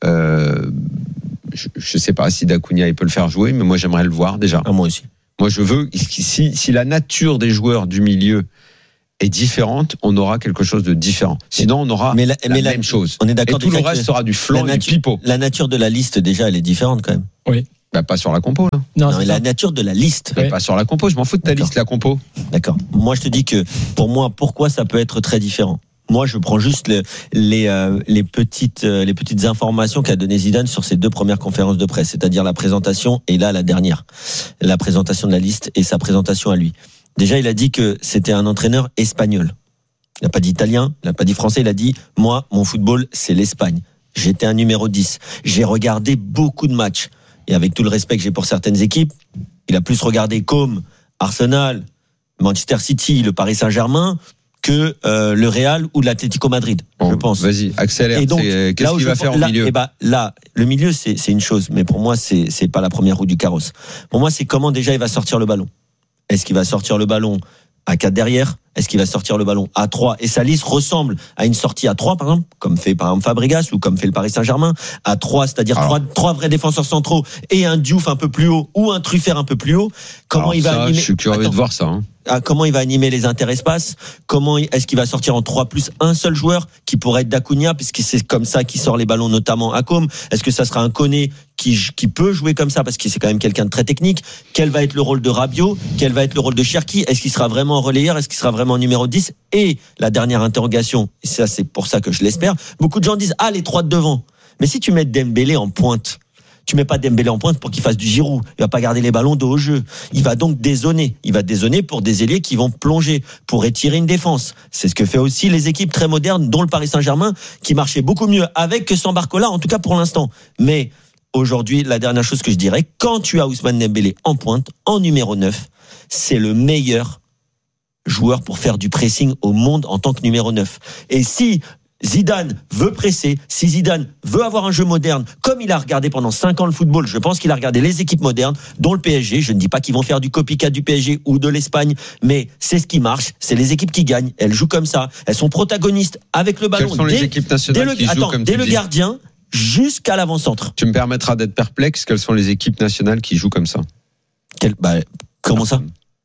euh, je, je sais pas si Dacunia il peut le faire jouer, mais moi, j'aimerais le voir déjà. Ah, moi aussi. Moi, je veux, si, si la nature des joueurs du milieu est différente, on aura quelque chose de différent. Sinon, on aura mais la, la mais même la, chose. On est d'accord. Et tout le reste sera du flan et du pipeau. La nature de la liste, déjà, elle est différente quand même. Oui. Bah, pas sur la compo, là. Non, non mais la nature de la liste. Oui. Pas sur la compo, je m'en fous de ta D'accord. liste, la compo. D'accord. Moi, je te dis que, pour moi, pourquoi ça peut être très différent? Moi, je prends juste le, les, euh, les, petites, euh, les petites informations qu'a donné Zidane sur ses deux premières conférences de presse, c'est-à-dire la présentation et là, la dernière. La présentation de la liste et sa présentation à lui. Déjà, il a dit que c'était un entraîneur espagnol. Il n'a pas dit italien, il n'a pas dit français, il a dit « Moi, mon football, c'est l'Espagne. J'étais un numéro dix. J'ai regardé beaucoup de matchs. » Et avec tout le respect que j'ai pour certaines équipes, il a plus regardé comme Arsenal, Manchester City, le Paris Saint-Germain que euh, le Real ou l'Atlético Madrid, bon, je pense. Vas-y, accélère. Et donc, qu'est-ce qu'il va faire là, au milieu? Et bah, là, le milieu, c'est, c'est une chose, mais pour moi, c'est, c'est pas la première roue du carrosse. Pour moi, c'est comment déjà il va sortir le ballon. Est-ce qu'il va sortir le ballon à quatre derrière? Est-ce qu'il va sortir le ballon à trois? Et sa liste ressemble à une sortie à trois, par exemple, comme fait par exemple Fabregas ou comme fait le Paris Saint-Germain, à trois, c'est-à-dire trois, trois vrais défenseurs centraux et un Diouf un peu plus haut ou un Truffert un peu plus haut. Comment Alors il va ça, animer? Je suis curieux Attends. de voir ça. Hein. Comment il va animer les interespaces? Comment est-ce qu'il va sortir en trois plus un seul joueur qui pourrait être Dacunia, puisque c'est comme ça qu'il sort les ballons, notamment à Com? Est-ce que ça sera un Koné qui, qui peut jouer comme ça parce que c'est quand même quelqu'un de très technique? Quel va être le rôle de Rabiot? Quel va être le rôle de Cherki? Est-ce qu'il sera vraiment relayeur? Est-ce qu'il sera vraiment numéro dix? Et la dernière interrogation, et ça c'est pour ça que je l'espère, beaucoup de gens disent ah les trois de devant. Mais si tu mets Dembélé en pointe, tu mets pas Dembélé en pointe pour qu'il fasse du Giroud. Il va pas garder les ballons dos au jeu. Il va donc dézonner. Il va dézonner pour des ailiers qui vont plonger, pour étirer une défense. C'est ce que fait aussi les équipes très modernes, dont le Paris Saint-Germain, qui marchait beaucoup mieux avec que sans Barcola, en tout cas pour l'instant. Mais aujourd'hui, la dernière chose que je dirais, quand tu as Ousmane Dembélé en pointe, en numéro neuf, c'est le meilleur joueur pour faire du pressing au monde en tant que numéro neuf. Et si Zidane veut presser, si Zidane veut avoir un jeu moderne, comme il a regardé pendant cinq ans le football, je pense qu'il a regardé les équipes modernes, dont le P S G, je ne dis pas qu'ils vont faire du copycat du P S G ou de l'Espagne, mais c'est ce qui marche, c'est les équipes qui gagnent, elles jouent comme ça, elles sont protagonistes avec le ballon. Quelles sont dès, les équipes nationales dès le, qui jouent attends, comme dès tu le dis gardien jusqu'à l'avant-centre. Tu me permettras d'être perplexe, quelles sont les équipes nationales qui jouent comme ça? Quel, bah, comment ça?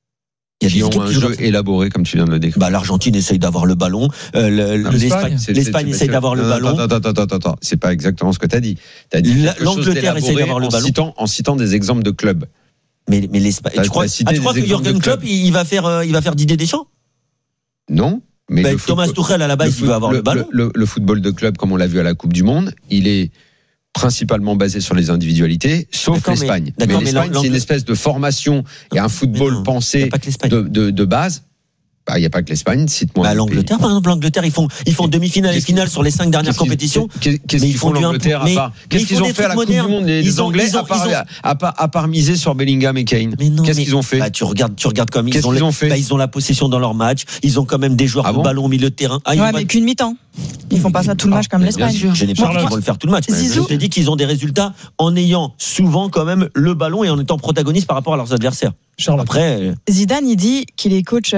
Il y a des qui ont un jeu comme... élaboré, comme tu viens de le décrire. Bah, l'Argentine essaye d'avoir le ballon. Euh, le, non, l'Espagne, c'est, l'Espagne c'est, essaye c'est, d'avoir non, le ballon. Attends, attends, attends, attends. C'est pas exactement ce que tu as dit. T'as dit La, l'Angleterre essaye d'avoir le en ballon. Citant, en citant des exemples de clubs. Mais, mais l'Espagne. Tu crois, ah, tu crois que Jürgen Klopp, il va faire, euh, il va faire Didier Deschamps? Non. Mais bah, Thomas football, Tuchel, à la base, il veut avoir le, le ballon. Le, le, le football de club, comme on l'a vu à la Coupe du Monde, il est principalement basé sur les individualités, sauf d'accord, l'Espagne. Mais, mais l'Espagne, mais c'est une espèce de formation et un football non, pensé de, de, de base. Bah, il n'y a pas que l'Espagne, cite-moi. Bah, l'Angleterre, par exemple, l'Angleterre, ils font, ils font demi-finale et finale sur les cinq dernières qu'est-ce compétitions. Qu'est-ce, qu'est-ce qu'ils font l'Angleterre à part, qu'est-ce qu'ils ont fait à la Coupe du Monde, les, les Anglais, ont, à, part, ont... à, part, à part miser sur Bellingham et Kane? Mais non, qu'est-ce mais, qu'ils ont fait? Bah, tu regardes, tu regardes comme ils qu'est-ce ont, qu'ils ont fait? Bah, ils ont la possession dans leur match. Ils ont quand même des joueurs ah de bon ballon au milieu de terrain. Ah, ouais, mais qu'une mi-temps. Ils font pas ça tout le match comme l'Espagne. Je n'ai pas dit qu'ils vont le faire tout le match. Je t'ai dit qu'ils ont des résultats en ayant souvent quand même le ballon et en étant protagonistes par rapport à leurs adversaires. Après, Zidane, il dit qu'il est coach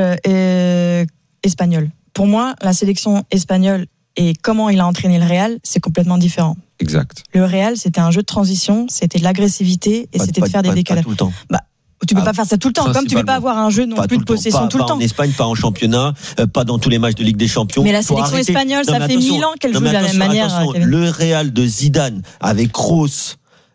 espagnol. Pour moi, la sélection espagnole et comment il a entraîné le Real, c'est complètement différent. Exact. Le Real, c'était un jeu de transition, c'était de l'agressivité et pas, c'était pas, de faire pas, des décalages. Pas tout le temps. Bah, tu peux ah, pas faire ça tout le temps, comme tu peux pas avoir un jeu non plus de possession pas, tout le pas temps. En Espagne, pas en championnat, euh, pas dans tous les matchs de Ligue des Champions. Mais la sélection espagnole, non, ça fait mille ans qu'elle joue de la même manière. Le Real de Zidane avec Kroos,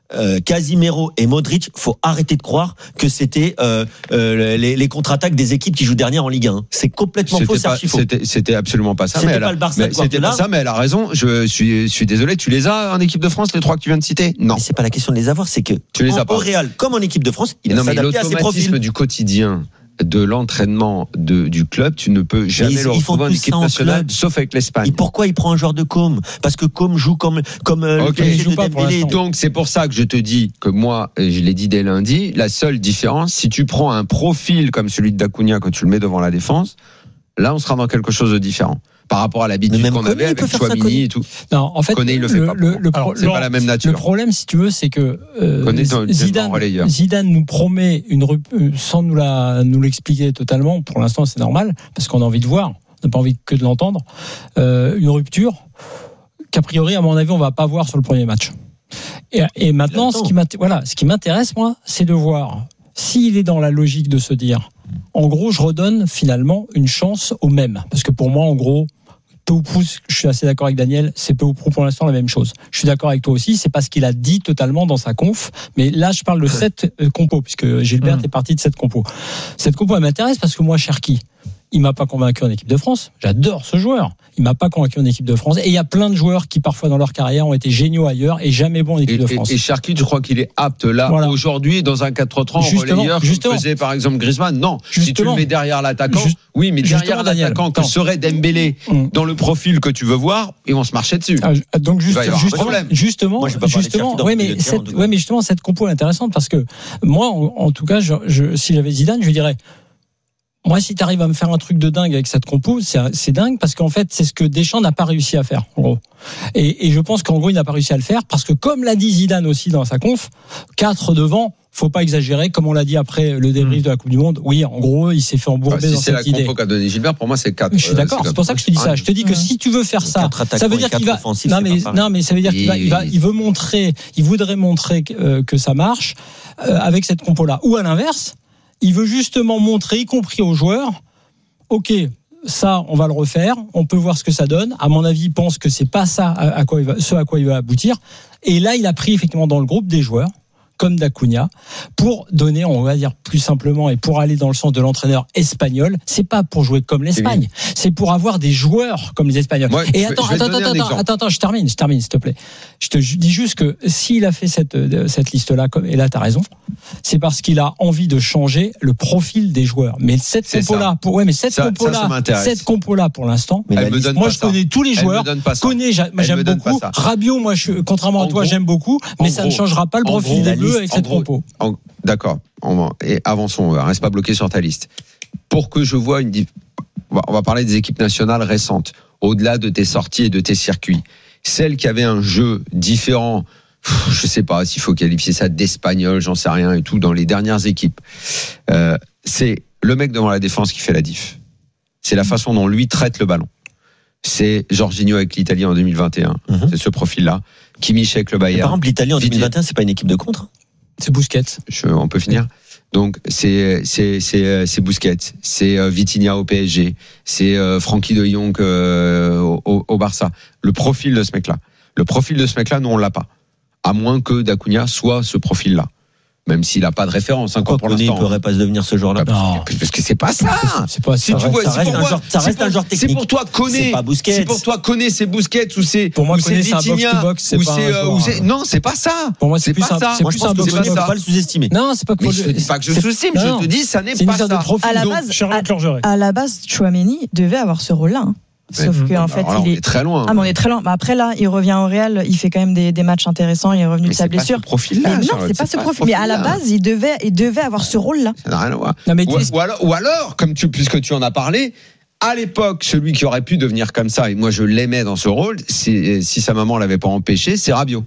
euh, Casimiro et Modric, faut arrêter de croire que c'était euh, euh, les, les contre-attaques des équipes qui jouent dernière en Ligue un. C'est complètement c'était faux, c'est pas, archi faux. C'était, c'était absolument pas ça. C'était mais pas elle a, le Barça de c'était pas ça, mais elle a raison. Je suis, je suis désolé. Tu les as en équipe de France, les trois que tu viens de citer? Non. Mais c'est pas la question de les avoir, c'est que tu les en, as pas. Au Real, comme en équipe de France, il a s'adapté à ses profils. Du quotidien de l'entraînement de, du club, tu ne peux jamais ils, le retrouver en équipe nationale, sauf avec l'Espagne. Et pourquoi il prend un joueur de Com? Parce que Com joue comme comme euh, okay. le joue pas pour Donc c'est pour ça que je te dis que moi, je l'ai dit dès lundi, la seule différence, si tu prends un profil comme celui de d'Acuna, que tu le mets devant la défense, là on sera dans quelque chose de différent. Par rapport à l'habitude qu'on avait avec Chouamini et tout. Non, en fait, Koné, il le fait le, pas. Le, le, Alors, c'est pas la même nature. Le problème, si tu veux, c'est que euh, Koné, Zidane, Zidane nous promet une sans nous la nous l'expliquer totalement. Pour l'instant, c'est normal parce qu'on a envie de voir, on n'a pas envie que de l'entendre. Euh, une rupture qu'a priori, à mon avis, on va pas voir sur le premier match. Et, et maintenant, ce qui m'intéresse, voilà, ce qui m'intéresse, moi, c'est de voir s'il est dans la logique de se dire, en gros, je redonne finalement une chance au même, parce que pour moi, en gros. Peu ou prou, je suis assez d'accord avec Daniel, c'est peu ou prou pour l'instant la même chose. Je suis d'accord avec toi aussi, c'est pas ce qu'il a dit totalement dans sa conf, mais là je parle de cette compo, puisque Gilbert mmh. est parti de cette compo. Cette compo elle m'intéresse parce que moi Cherki, il m'a pas convaincu en équipe de France. J'adore ce joueur. Il m'a pas convaincu en équipe de France. Et il y a plein de joueurs qui parfois dans leur carrière ont été géniaux ailleurs et jamais bons en équipe et, de France. Et, et Cherki, je crois qu'il est apte là voilà. aujourd'hui dans un quatre trois trois en relayeur, comme faisait par exemple Griezmann. Non, justement. Si tu le mets derrière l'attaquant, Just, oui, mais derrière l'attaquant que serait Dembélé mmh. dans le profil que tu veux voir, ils vont se marcher dessus. Ah, donc juste, justement, justement, moi, justement, oui, mais cette, ouais, mais justement cette compo est intéressante parce que moi, en, en tout cas, je, je, si j'avais Zidane, je dirais. Moi, si tu arrives à me faire un truc de dingue avec cette compo, c'est, c'est dingue parce qu'en fait, c'est ce que Deschamps n'a pas réussi à faire, en gros. Et, et je pense qu'en gros, il n'a pas réussi à le faire parce que, comme l'a dit Zidane aussi dans sa conf, quatre devant, faut pas exagérer. Comme on l'a dit après le débrief mmh. de la Coupe du Monde, oui, en gros, il s'est fait embourber bah, si dans cette idée. Si c'est la compo qu'a donné Gilbert, pour moi, c'est quatre. Je suis d'accord, euh, c'est, c'est pour ça que je te dis ça. Je te dis que mmh. si tu veux faire ça, ça veut dire qu'il va. Non mais, non, mais ça veut dire qu'il va, il va, il veut montrer, il voudrait montrer que, euh, que ça marche euh, avec cette compo-là. Ou à l'inverse, il veut justement montrer, y compris aux joueurs. Ok, ça, on va le refaire. On peut voir ce que ça donne. À mon avis, il pense que c'est pas ça à quoi il va, ce à quoi il va aboutir. Et là, il a pris effectivement dans le groupe des joueurs comme d'Acuna pour donner, on va dire plus simplement, et pour aller dans le sens de l'entraîneur espagnol. C'est pas pour jouer comme l'Espagne, c'est pour avoir des joueurs comme les Espagnols. Moi, et attends, attends, attends, attends, attends, attends, je termine, je termine, s'il te plaît. Je te dis juste que s'il a fait cette cette liste-là, et là, t'as raison, c'est parce qu'il a envie de changer le profil des joueurs. Mais cette compo-là, pour ouais, mais cette ça, compo-là, ça, ça cette compo-là, pour l'instant, mais liste, moi, je ça. connais tous les joueurs, connais, moi, j'aime beaucoup. Rabiot, moi, je, contrairement à toi, j'aime beaucoup, mais ça ne changera pas le profil des Bleus avec cette compo. D'accord. Et avançons, on reste pas bloqué sur ta liste. Pour que je vois une, on va parler des équipes nationales récentes, au-delà de tes sorties et de tes circuits. Celles qui avaient un jeu différent, je sais pas s'il faut qualifier ça d'espagnol, j'en sais rien et tout, dans les dernières équipes. Euh, c'est le mec devant la défense qui fait la diff. C'est la façon dont lui traite le ballon. C'est Jorginho avec l'Italie en deux mille vingt et un. Mm-hmm. C'est ce profil-là. Kimmich avec le Bayern. Par exemple, l'Italie en deux mille vingt et un, c'est pas une équipe de contre. C'est Busquets. Je, on peut finir. Donc c'est c'est c'est c'est Busquets, c'est euh, Vitinha au P S G, c'est euh, Frankie de Jong euh, au, au Barça. Le profil de ce mec-là, le profil de ce mec-là, nous on l'a pas. À moins que d'Acuna soit ce profil-là. Même s'il n'a pas de référence encore pour l'instant. Il ne pourrait pas se devenir ce joueur-là. Non. Parce que c'est pas ça. C'est pas si ça. Tu vois, ça, reste, un joueur, ça reste un joueur technique. C'est pour toi Koné. C'est pas Busquets. C'est pour toi Koné, c'est Busquets ou c'est pour moi ou Koné, c'est Vitinha ou c'est ou c'est non, c'est pas ça. Pour moi c'est plus pas ça. C'est plus un box to box. Faut pas le sous-estimer. Non, c'est pas que je dis pas que je sous-estime, je te dis ça n'est pas ça. À la base, à la base, Chouameni devait avoir ce rôle-là. Sauf qu'en fait, alors là, il est... est très loin. Ah, mais on est très loin. Bah après, là, il revient au Real, il fait quand même des, des matchs intéressants, il est revenu mais de sa blessure. Pas ce profil-là, mais non, c'est, c'est pas ce profil. Mais à la base, il devait, il devait avoir ce rôle-là. Ça n'a rien à voir. Non, mais ou, ou, alors, ou alors, comme tu, puisque tu en as parlé, à l'époque, celui qui aurait pu devenir comme ça, et moi je l'aimais dans ce rôle, si, si sa maman l'avait pas empêché, c'est Rabiot.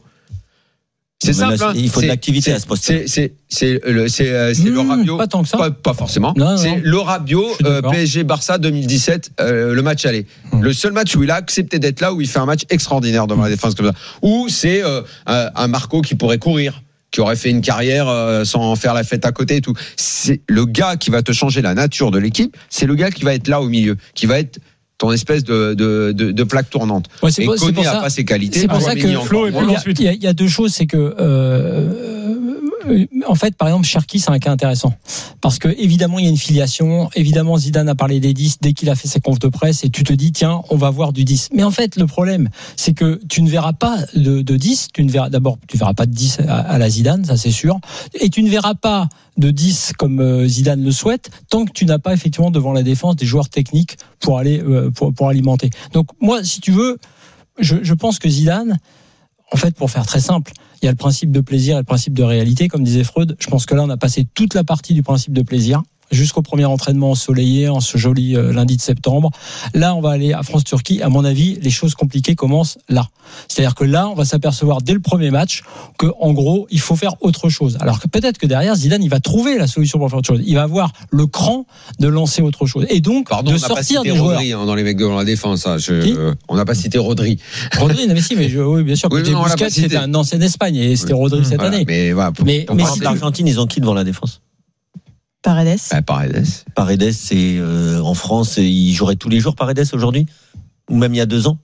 C'est simple. Là, il faut c'est, de l'activité c'est, à ce poste. C'est, c'est, c'est, le, c'est, c'est mmh, le Rabiot. Pas tant que ça. Pas, pas forcément. Non, non, c'est non. le Rabiot euh, P S G Barça deux mille dix-sept, euh, le match aller. Mmh. Le seul match où il a accepté d'être là, où il fait un match extraordinaire devant mmh. la défense comme ça. Ou c'est euh, un, un Marco qui pourrait courir, qui aurait fait une carrière euh, sans faire la fête à côté et tout. C'est le gars qui va te changer la nature de l'équipe. C'est le gars qui va être là au milieu, qui va être ton espèce de, de, de, de plaque tournante. Ouais, c'est et pour, Koné n'a ça, pas ses qualités. C'est pour ça que Flo, il y, y, y a deux choses, c'est que euh, en fait, par exemple, Cherki, c'est un cas intéressant parce que évidemment, il y a une filiation. Évidemment, Zidane a parlé des dix dès qu'il a fait ses confs de presse, et tu te dis tiens, on va voir du dix. Mais en fait, le problème, c'est que tu ne verras pas de, de dix. Tu ne verras d'abord, tu verras pas de dix à, à la Zidane, ça c'est sûr, et tu ne verras pas de dix comme Zidane le souhaite tant que tu n'as pas effectivement devant la défense des joueurs techniques pour aller euh, pour, pour alimenter. Donc moi, si tu veux, je, je pense que Zidane, en fait, pour faire très simple, il y a le principe de plaisir et le principe de réalité, comme disait Freud. Je pense que là, on a passé toute la partie du principe de plaisir jusqu'au premier entraînement ensoleillé en ce joli euh, lundi de septembre. Là, on va aller à France-Turquie. À mon avis, les choses compliquées commencent là. C'est-à-dire que là, on va s'apercevoir dès le premier match que, en gros, il faut faire autre chose. Alors que peut-être que derrière, Zidane, il va trouver la solution pour faire autre chose. Il va avoir le cran de lancer autre chose. Et donc, Pardon, de on n'a sortir pas cité des joueurs. Rodri, hein, dans les mecs devant la défense. Hein, je, euh, on n'a pas cité Rodri. Rodri, non, mais si, mais je, oui, bien sûr. Oui, non, Busquets, c'était un ancien Espagne et c'était oui. Rodri cette voilà, année. Mais, voilà, pour, mais, pour mais si l'Argentine, ils ont qui devant la défense? Paredes. Bah, Paredes. Paredes, c'est euh, en France, il jouerait tous les jours Paredes aujourd'hui, ou même il y a deux ans.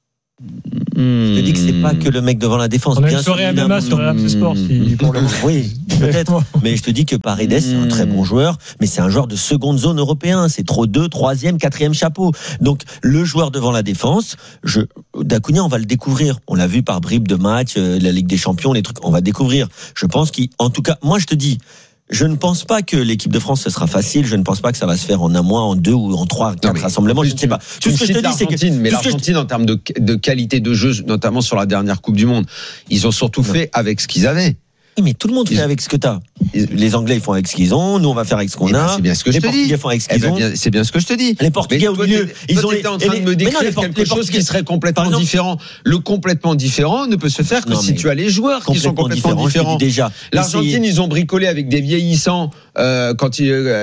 Mmh. Je te dis que c'est pas que le mec devant la défense. On a bien une soirée sûr, à M M A sur R M C Sport. Si, pour le... Oui, peut-être. Mais je te dis que Paredes, c'est un très bon joueur, mais c'est un joueur de seconde zone européen. C'est trop deux, troisième, quatrième chapeau. Donc le joueur devant la défense, je, Dacunia, on va le découvrir. On l'a vu par bribes de match, euh, la Ligue des Champions, les trucs. On va découvrir. Je pense qu'en tout cas, moi je te dis. Je ne pense pas que l'équipe de France ce sera facile. Je ne pense pas que ça va se faire en un mois, en deux ou en trois, quatre rassemblements. Je ne sais pas. Tout ce que je te dis, c'est que mais l'Argentine, en termes de, de qualité de jeu, notamment sur la dernière Coupe du Monde, ils ont surtout fait avec ce qu'ils avaient. Oui, mais tout le monde fait avec ce que t'as. Les Anglais, ils font avec ce qu'ils ont. Nous, on va faire avec ce qu'on a. C'est bien ce que je te dis. Les Portugais font avec ce qu'ils ont. C'est bien ce que je te dis. Les Portugais au milieu, ils ont été en train de me décrire quelque chose qui serait complètement différent. Le complètement différent ne peut se faire que si tu as les joueurs qui sont complètement différents. Déjà. L'Argentine, ils ont bricolé avec des vieillissants quand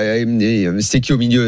ils c'était qui au milieu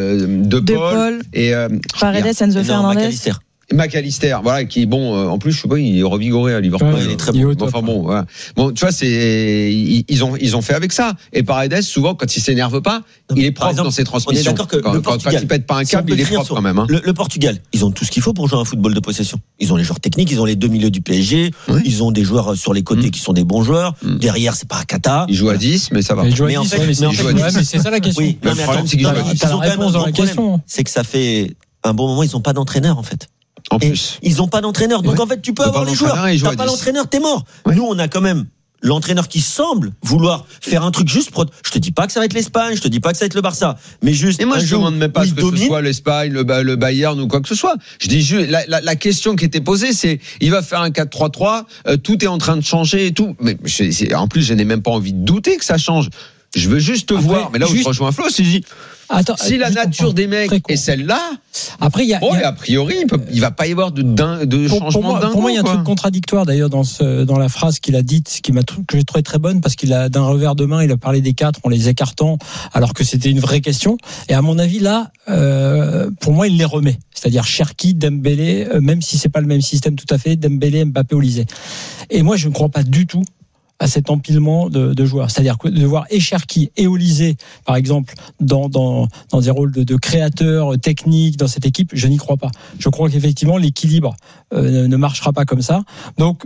de Paul et Paredes, Enzo Fernandez. McAllister, voilà, qui bon, euh, en plus, je sais pas, il est revigoré à Liverpool. Ouais, il est très bon. bon enfin bon, voilà. Bon, tu vois, c'est ils, ils ont ils ont fait avec ça. Et Paredes, souvent, quand il s'énerve pas, non, il est propre exemple, dans ses transmissions. On est d'accord que quand, le quand, Portugal, quand il pète pas un câble, si il est propre sur, quand même. Hein. Le, le Portugal, ils ont tout ce qu'il faut pour jouer un football de possession. Ils ont les joueurs techniques, ils ont les deux milieux du P S G, oui. Ils ont des joueurs sur les côtés mmh. qui sont des bons joueurs. Mmh. Derrière, c'est pas un cata. Ils jouent à dix, mais ça va. Mais en fait, c'est ça la question. Oui, le problème, c'est qu'ils jouent à dix. T'as la réponse dans la question. C'est que ça fait un bon moment, ils ont pas d'entraîneur en fait. En plus. Et ils ont pas d'entraîneur. Donc ouais. en fait, tu peux avoir les joueurs. T'as pas l'entraîneur, t'es mort. Ouais. Nous, on a quand même l'entraîneur qui semble vouloir faire un truc juste. Pro... Je te dis pas que ça va être l'Espagne, je te dis pas que ça va être le Barça, mais juste. Et moi, un je demande même pas ce que domine. Ce soit l'Espagne, le, le Bayern ou quoi que ce soit. Je dis juste, la, la, la question qui était posée, c'est, il va faire un quatre trois trois, euh, tout est en train de changer et tout. Mais je, en plus, je n'ai même pas envie de douter que ça change. Je veux juste te Après, voir. Mais là où juste... je rejoins Flo, c'est dit. Attends, si la nature des mecs est celle-là, après il y a, bon, y a... a priori il, peut, il va pas y avoir de, de, de pour, changement pour moi, d'un Pour moi, il y a un quoi. truc contradictoire d'ailleurs dans ce, dans la phrase qu'il a dite, qui m'a que j'ai trouvé très bonne parce qu'il a d'un revers de main, il a parlé des quatre en les écartant, alors que c'était une vraie question. Et à mon avis là, euh, pour moi, il les remet. C'est-à-dire Cherki, Dembélé, euh, même si c'est pas le même système tout à fait, Dembélé, Mbappé, Olysée. Et moi, je ne crois pas du tout à cet empilement de, de joueurs. C'est-à-dire que de voir et Cherki et Olysée, par exemple, dans, dans, dans des rôles de, de créateurs techniques dans cette équipe, je n'y crois pas. Je crois qu'effectivement, l'équilibre euh, ne marchera pas comme ça. Donc,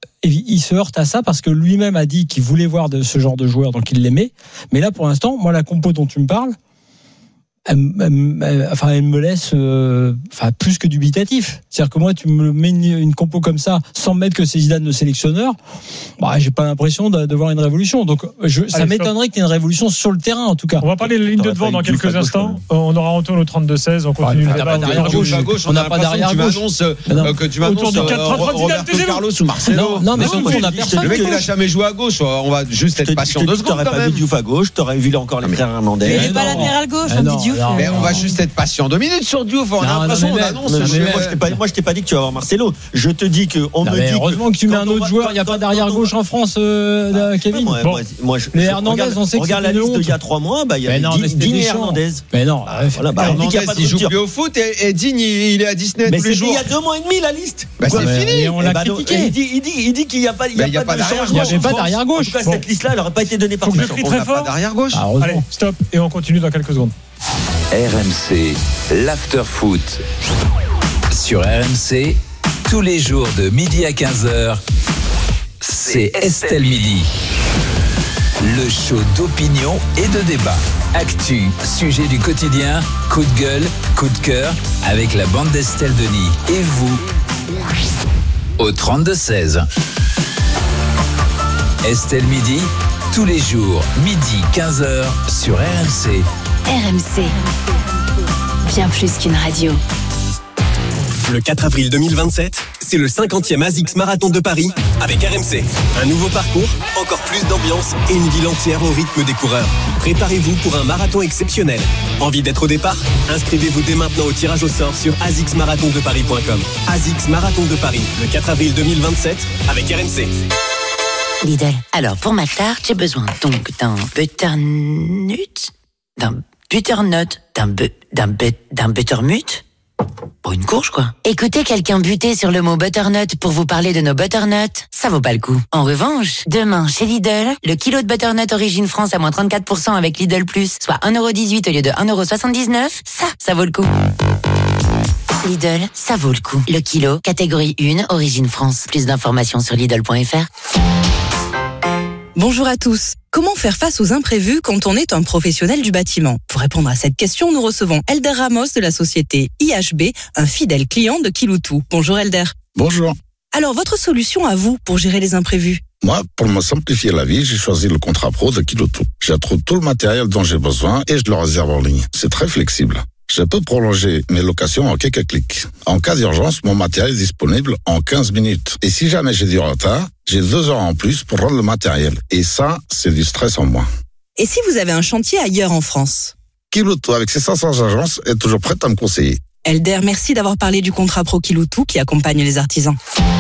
il se heurte à ça parce que lui-même a dit qu'il voulait voir de ce genre de joueurs, donc il l'aimait. Mais là, pour l'instant, moi, la compo dont tu me parles, Elle, elle, elle, enfin, elle me laisse euh, enfin, plus que dubitatif. C'est-à-dire que moi, tu me mets une, une compo comme ça, sans mettre que c'est Zidane le sélectionneur, bah, j'ai pas l'impression de, de voir une révolution. Donc, je, ça Allez, m'étonnerait qu'il y ait une révolution sur le terrain, en tout cas. On va parler de la ligne de devant dans quelques instants. On aura Antoine au trente-deux seize. On continue. On n'a pas d'arrière gauche. À gauche, on n'a pas d'arrière gauche. Que tu m'annonces autour du quatre trois trois Carlos ou Marcelo. Non, non, mais surtout, on a personne. Le mec, il a jamais joué à gauche. On va juste être patient deux secondes. T'aurais pas vu Diouf à gauche. T'aurais vu encore les frères Hernandez. Il est pas latéral gauche, on dit Diouf. Mais on va juste être patient deux minutes sur Diouf. On a l'impression qu'on annonce. Moi, je t'ai pas dit que tu vas avoir Marcelo. Je te dis que on me dit. Heureusement que tu mets un autre joueur. Il n'y a pas d'arrière gauche en France, Kevin. Les Hernandez, on sait que regarde la liste d'il y a trois mois. Bah il y a Digne et Hernandez. Mais non. Hernandez, il joue plus au foot et Digne, il est à Disney tous les jours. Il y a deux mois et demi la liste. Bah c'est fini. On l'a critiqué. Il dit qu'il n'y a pas de changement. Il n'y avait pas d'arrière gauche. En tout cas, cette liste-là, elle n'aurait pas été donnée par. On n'a pas d'arrière gauche. Allez, stop et on continue dans quelques secondes. R M C, l'after-foot. Sur R M C, tous les jours de midi à quinze heures, c'est Estelle Midi. Le show d'opinion et de débat. Actu, sujet du quotidien, coup de gueule, coup de cœur, avec la bande d'Estelle Denis. Et vous, au trente-deux seize. Estelle Midi, tous les jours, midi quinze heures, sur R M C. R M C, bien plus qu'une radio. Le quatre avril deux mille vingt-sept, c'est le cinquantième ASICS Marathon de Paris avec R M C. Un nouveau parcours, encore plus d'ambiance et une ville entière au rythme des coureurs. Préparez-vous pour un marathon exceptionnel. Envie d'être au départ ? Inscrivez-vous dès maintenant au tirage au sort sur asics marathon de paris point com. ASICS Marathon de Paris, le quatre avril deux mille vingt-sept avec R M C. Lidl. Alors, pour ma tarte, j'ai besoin donc d'un butternut, d'un butternut, d'un bu, d'un bu, d'un buttermut. Pour une courge, quoi. Écoutez quelqu'un buter sur le mot butternut pour vous parler de nos butternuts, ça vaut pas le coup. En revanche, demain, chez Lidl, le kilo de butternut Origine France à moins trente-quatre pour cent avec Lidl Plus, soit un euro dix-huit au lieu de un euro soixante-dix-neuf, ça, ça vaut le coup. Lidl, ça vaut le coup. Le kilo, catégorie un, Origine France. Plus d'informations sur Lidl point F R. Bonjour à tous. Comment faire face aux imprévus quand on est un professionnel du bâtiment ? Pour répondre à cette question, nous recevons Elder Ramos de la société I H B, un fidèle client de Kiloutou. Bonjour Elder. Bonjour. Alors, votre solution à vous pour gérer les imprévus ? Moi, pour me simplifier la vie, j'ai choisi le contrat pro de Kiloutou. J'attrouve tout le matériel dont j'ai besoin et je le réserve en ligne. C'est très flexible. Je peux prolonger mes locations en quelques clics. En cas d'urgence, mon matériel est disponible en quinze minutes. Et si jamais j'ai du retard, j'ai deux heures en plus pour rendre le matériel. Et ça, c'est du stress en moins. Et si vous avez un chantier ailleurs en France ? Kiloutou, avec ses cinq cents agences, est toujours prête à me conseiller. Elder, merci d'avoir parlé du contrat pro Kiloutou qui accompagne les artisans.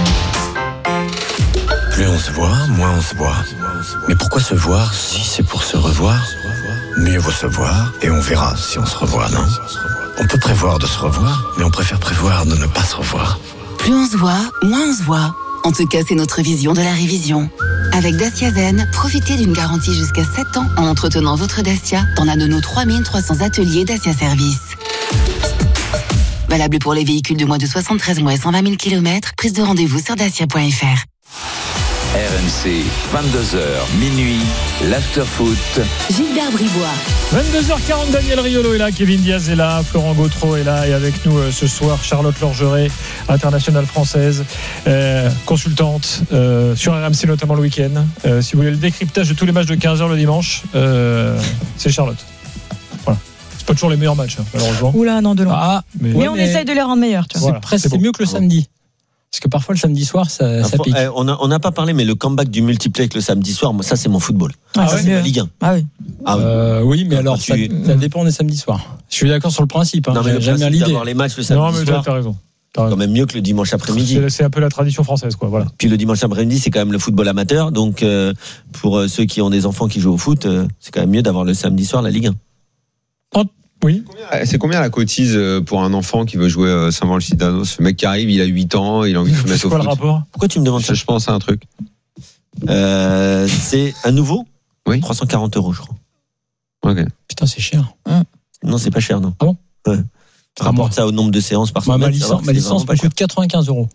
Plus on se voit, moins on se voit. Mais pourquoi se voir si c'est pour se revoir ? Mieux vaut se voir et on verra si on se revoit, non ? On peut prévoir de se revoir, mais on préfère prévoir de ne pas se revoir. Plus on se voit, moins on se voit. En tout cas, c'est notre vision de la révision. Avec Dacia Zen, profitez d'une garantie jusqu'à sept ans en entretenant votre Dacia dans l'un de nos trois mille trois cents ateliers Dacia Service. Valable pour les véhicules de moins de soixante-treize mois et cent vingt mille kilomètres. Prise de rendez-vous sur dacia point F R. R M C, vingt-deux heures, minuit, l'after-foot. Gilbert Bribois. vingt-deux heures quarante, Daniel Riolo est là, Kevin Diaz est là, Florent Gautreau est là, et avec nous euh, ce soir, Charlotte Lorgeret, internationale française, euh, consultante euh, sur R M C, notamment le week-end. Euh, si vous voulez le décryptage de tous les matchs de quinze heures le dimanche, euh, c'est Charlotte. Voilà. C'est pas toujours les meilleurs matchs, hein, malheureusement. Oula, non, de loin. Ah, mais, mais on mais... essaye de les rendre meilleurs. Tu vois. Voilà, c'est presque c'est bon. mieux que le samedi. Parce que parfois le samedi soir ça, ça pique. Eh, on n'a on a pas parlé, mais le comeback du multiplex le samedi soir, moi, ça c'est mon football. Ah, ça ouais, c'est ma Ligue un. Ah oui. Ah, oui. Euh, oui, mais alors tu... ça, ça dépend des samedis soirs. Je suis d'accord sur le principe. Hein. Non, mais le j'aime bien l'idée d'avoir les matchs le samedi non, mais soir. T'as raison. T'as raison. Quand même mieux que le dimanche après-midi. C'est, c'est un peu la tradition française, quoi. Voilà. Puis le dimanche après-midi, c'est quand même le football amateur, donc euh, pour euh, ceux qui ont des enfants qui jouent au foot, euh, c'est quand même mieux d'avoir le samedi soir la Ligue un. Oui. C'est combien la cotise pour un enfant qui veut jouer Saint-Maur-le-Citadino ? Ce mec qui arrive, il a huit ans, il a envie de se mettre au foot. C'est quoi le rapport ? Pourquoi tu me demandes ça ? Je pense à un truc. Euh, c'est un nouveau ? Oui. trois cent quarante euros, je crois. Ok. Putain, c'est cher. Non, c'est pas cher, non. Ah bon ? Ouais. Tu rapportes ça au nombre de séances par ma, semaine. Ma licence, ma licence me coûte quatre-vingt-quinze euros.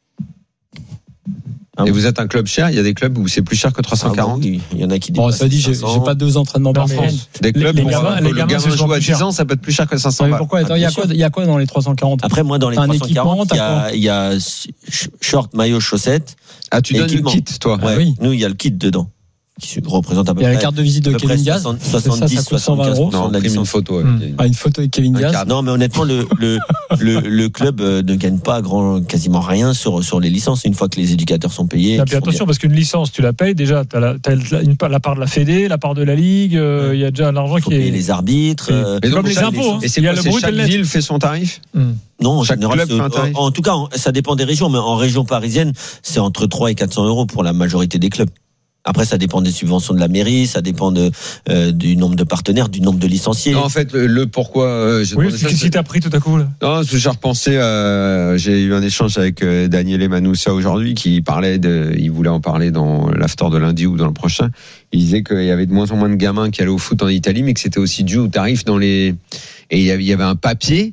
Ah et bon. Vous êtes un club cher ? Il y a des clubs où c'est plus cher que trois cent quarante ? Ah bon, oui. Il y en a qui dépassent. Bon, ça dit, j'ai, j'ai pas deux entraînements par semaine. Des clubs les, où les gamins, le les gamins, gamin joue à dix ans, ça peut être plus cher que cinq cents balles. Pourquoi ? Attends, il y a quoi, il y a quoi dans les trois cent quarante ? Après, moi, dans les trois cent quarante, il y a, il y a short, maillot, chaussettes. Ah, tu donnes équipement. Le kit, toi ? Ouais. Ah, oui. Nous, il y a le kit dedans. Qui représente à peu près. Il y a la carte de visite de Kevin Diaz. soixante-dix, ça, ça coûte cent vingt euros. Non, on a une photo. Mmh. Ah, une photo avec Kevin Diaz. Non, mais honnêtement, le, le, le, le club ne gagne pas grand, quasiment rien sur, sur les licences une fois que les éducateurs sont payés. Non, puis attention, parce qu'une licence, tu la payes déjà. Tu as la, t'as une, la part de la Fédé, la part de la Ligue. Il euh, y a déjà l'argent faut qui est. Payer les arbitres. Euh, et comme les impôts. Hein. Et c'est il y a le brut et le net. Chaque ville fait son tarif. Mmh. Non, en chaque général, club fait un tarif. En, en tout cas, ça dépend des régions, mais en région parisienne, c'est entre trois et quatre cents euros pour la majorité des clubs. Après, ça dépend des subventions de la mairie, ça dépend de, euh, du nombre de partenaires, du nombre de licenciés. Non, en fait, le, le pourquoi. Euh, j'ai oui, qu'est-ce qui t'a pris tout à coup là? Non, parce que j'ai repensé. Euh, j'ai eu un échange avec euh, Daniel Manoussa aujourd'hui, qui parlait de. Il voulait en parler dans l'after de lundi ou dans le prochain. Il disait qu'il y avait de moins en moins de gamins qui allaient au foot en Italie, mais que c'était aussi dû au tarif dans les. Et il y avait, il y avait un papier.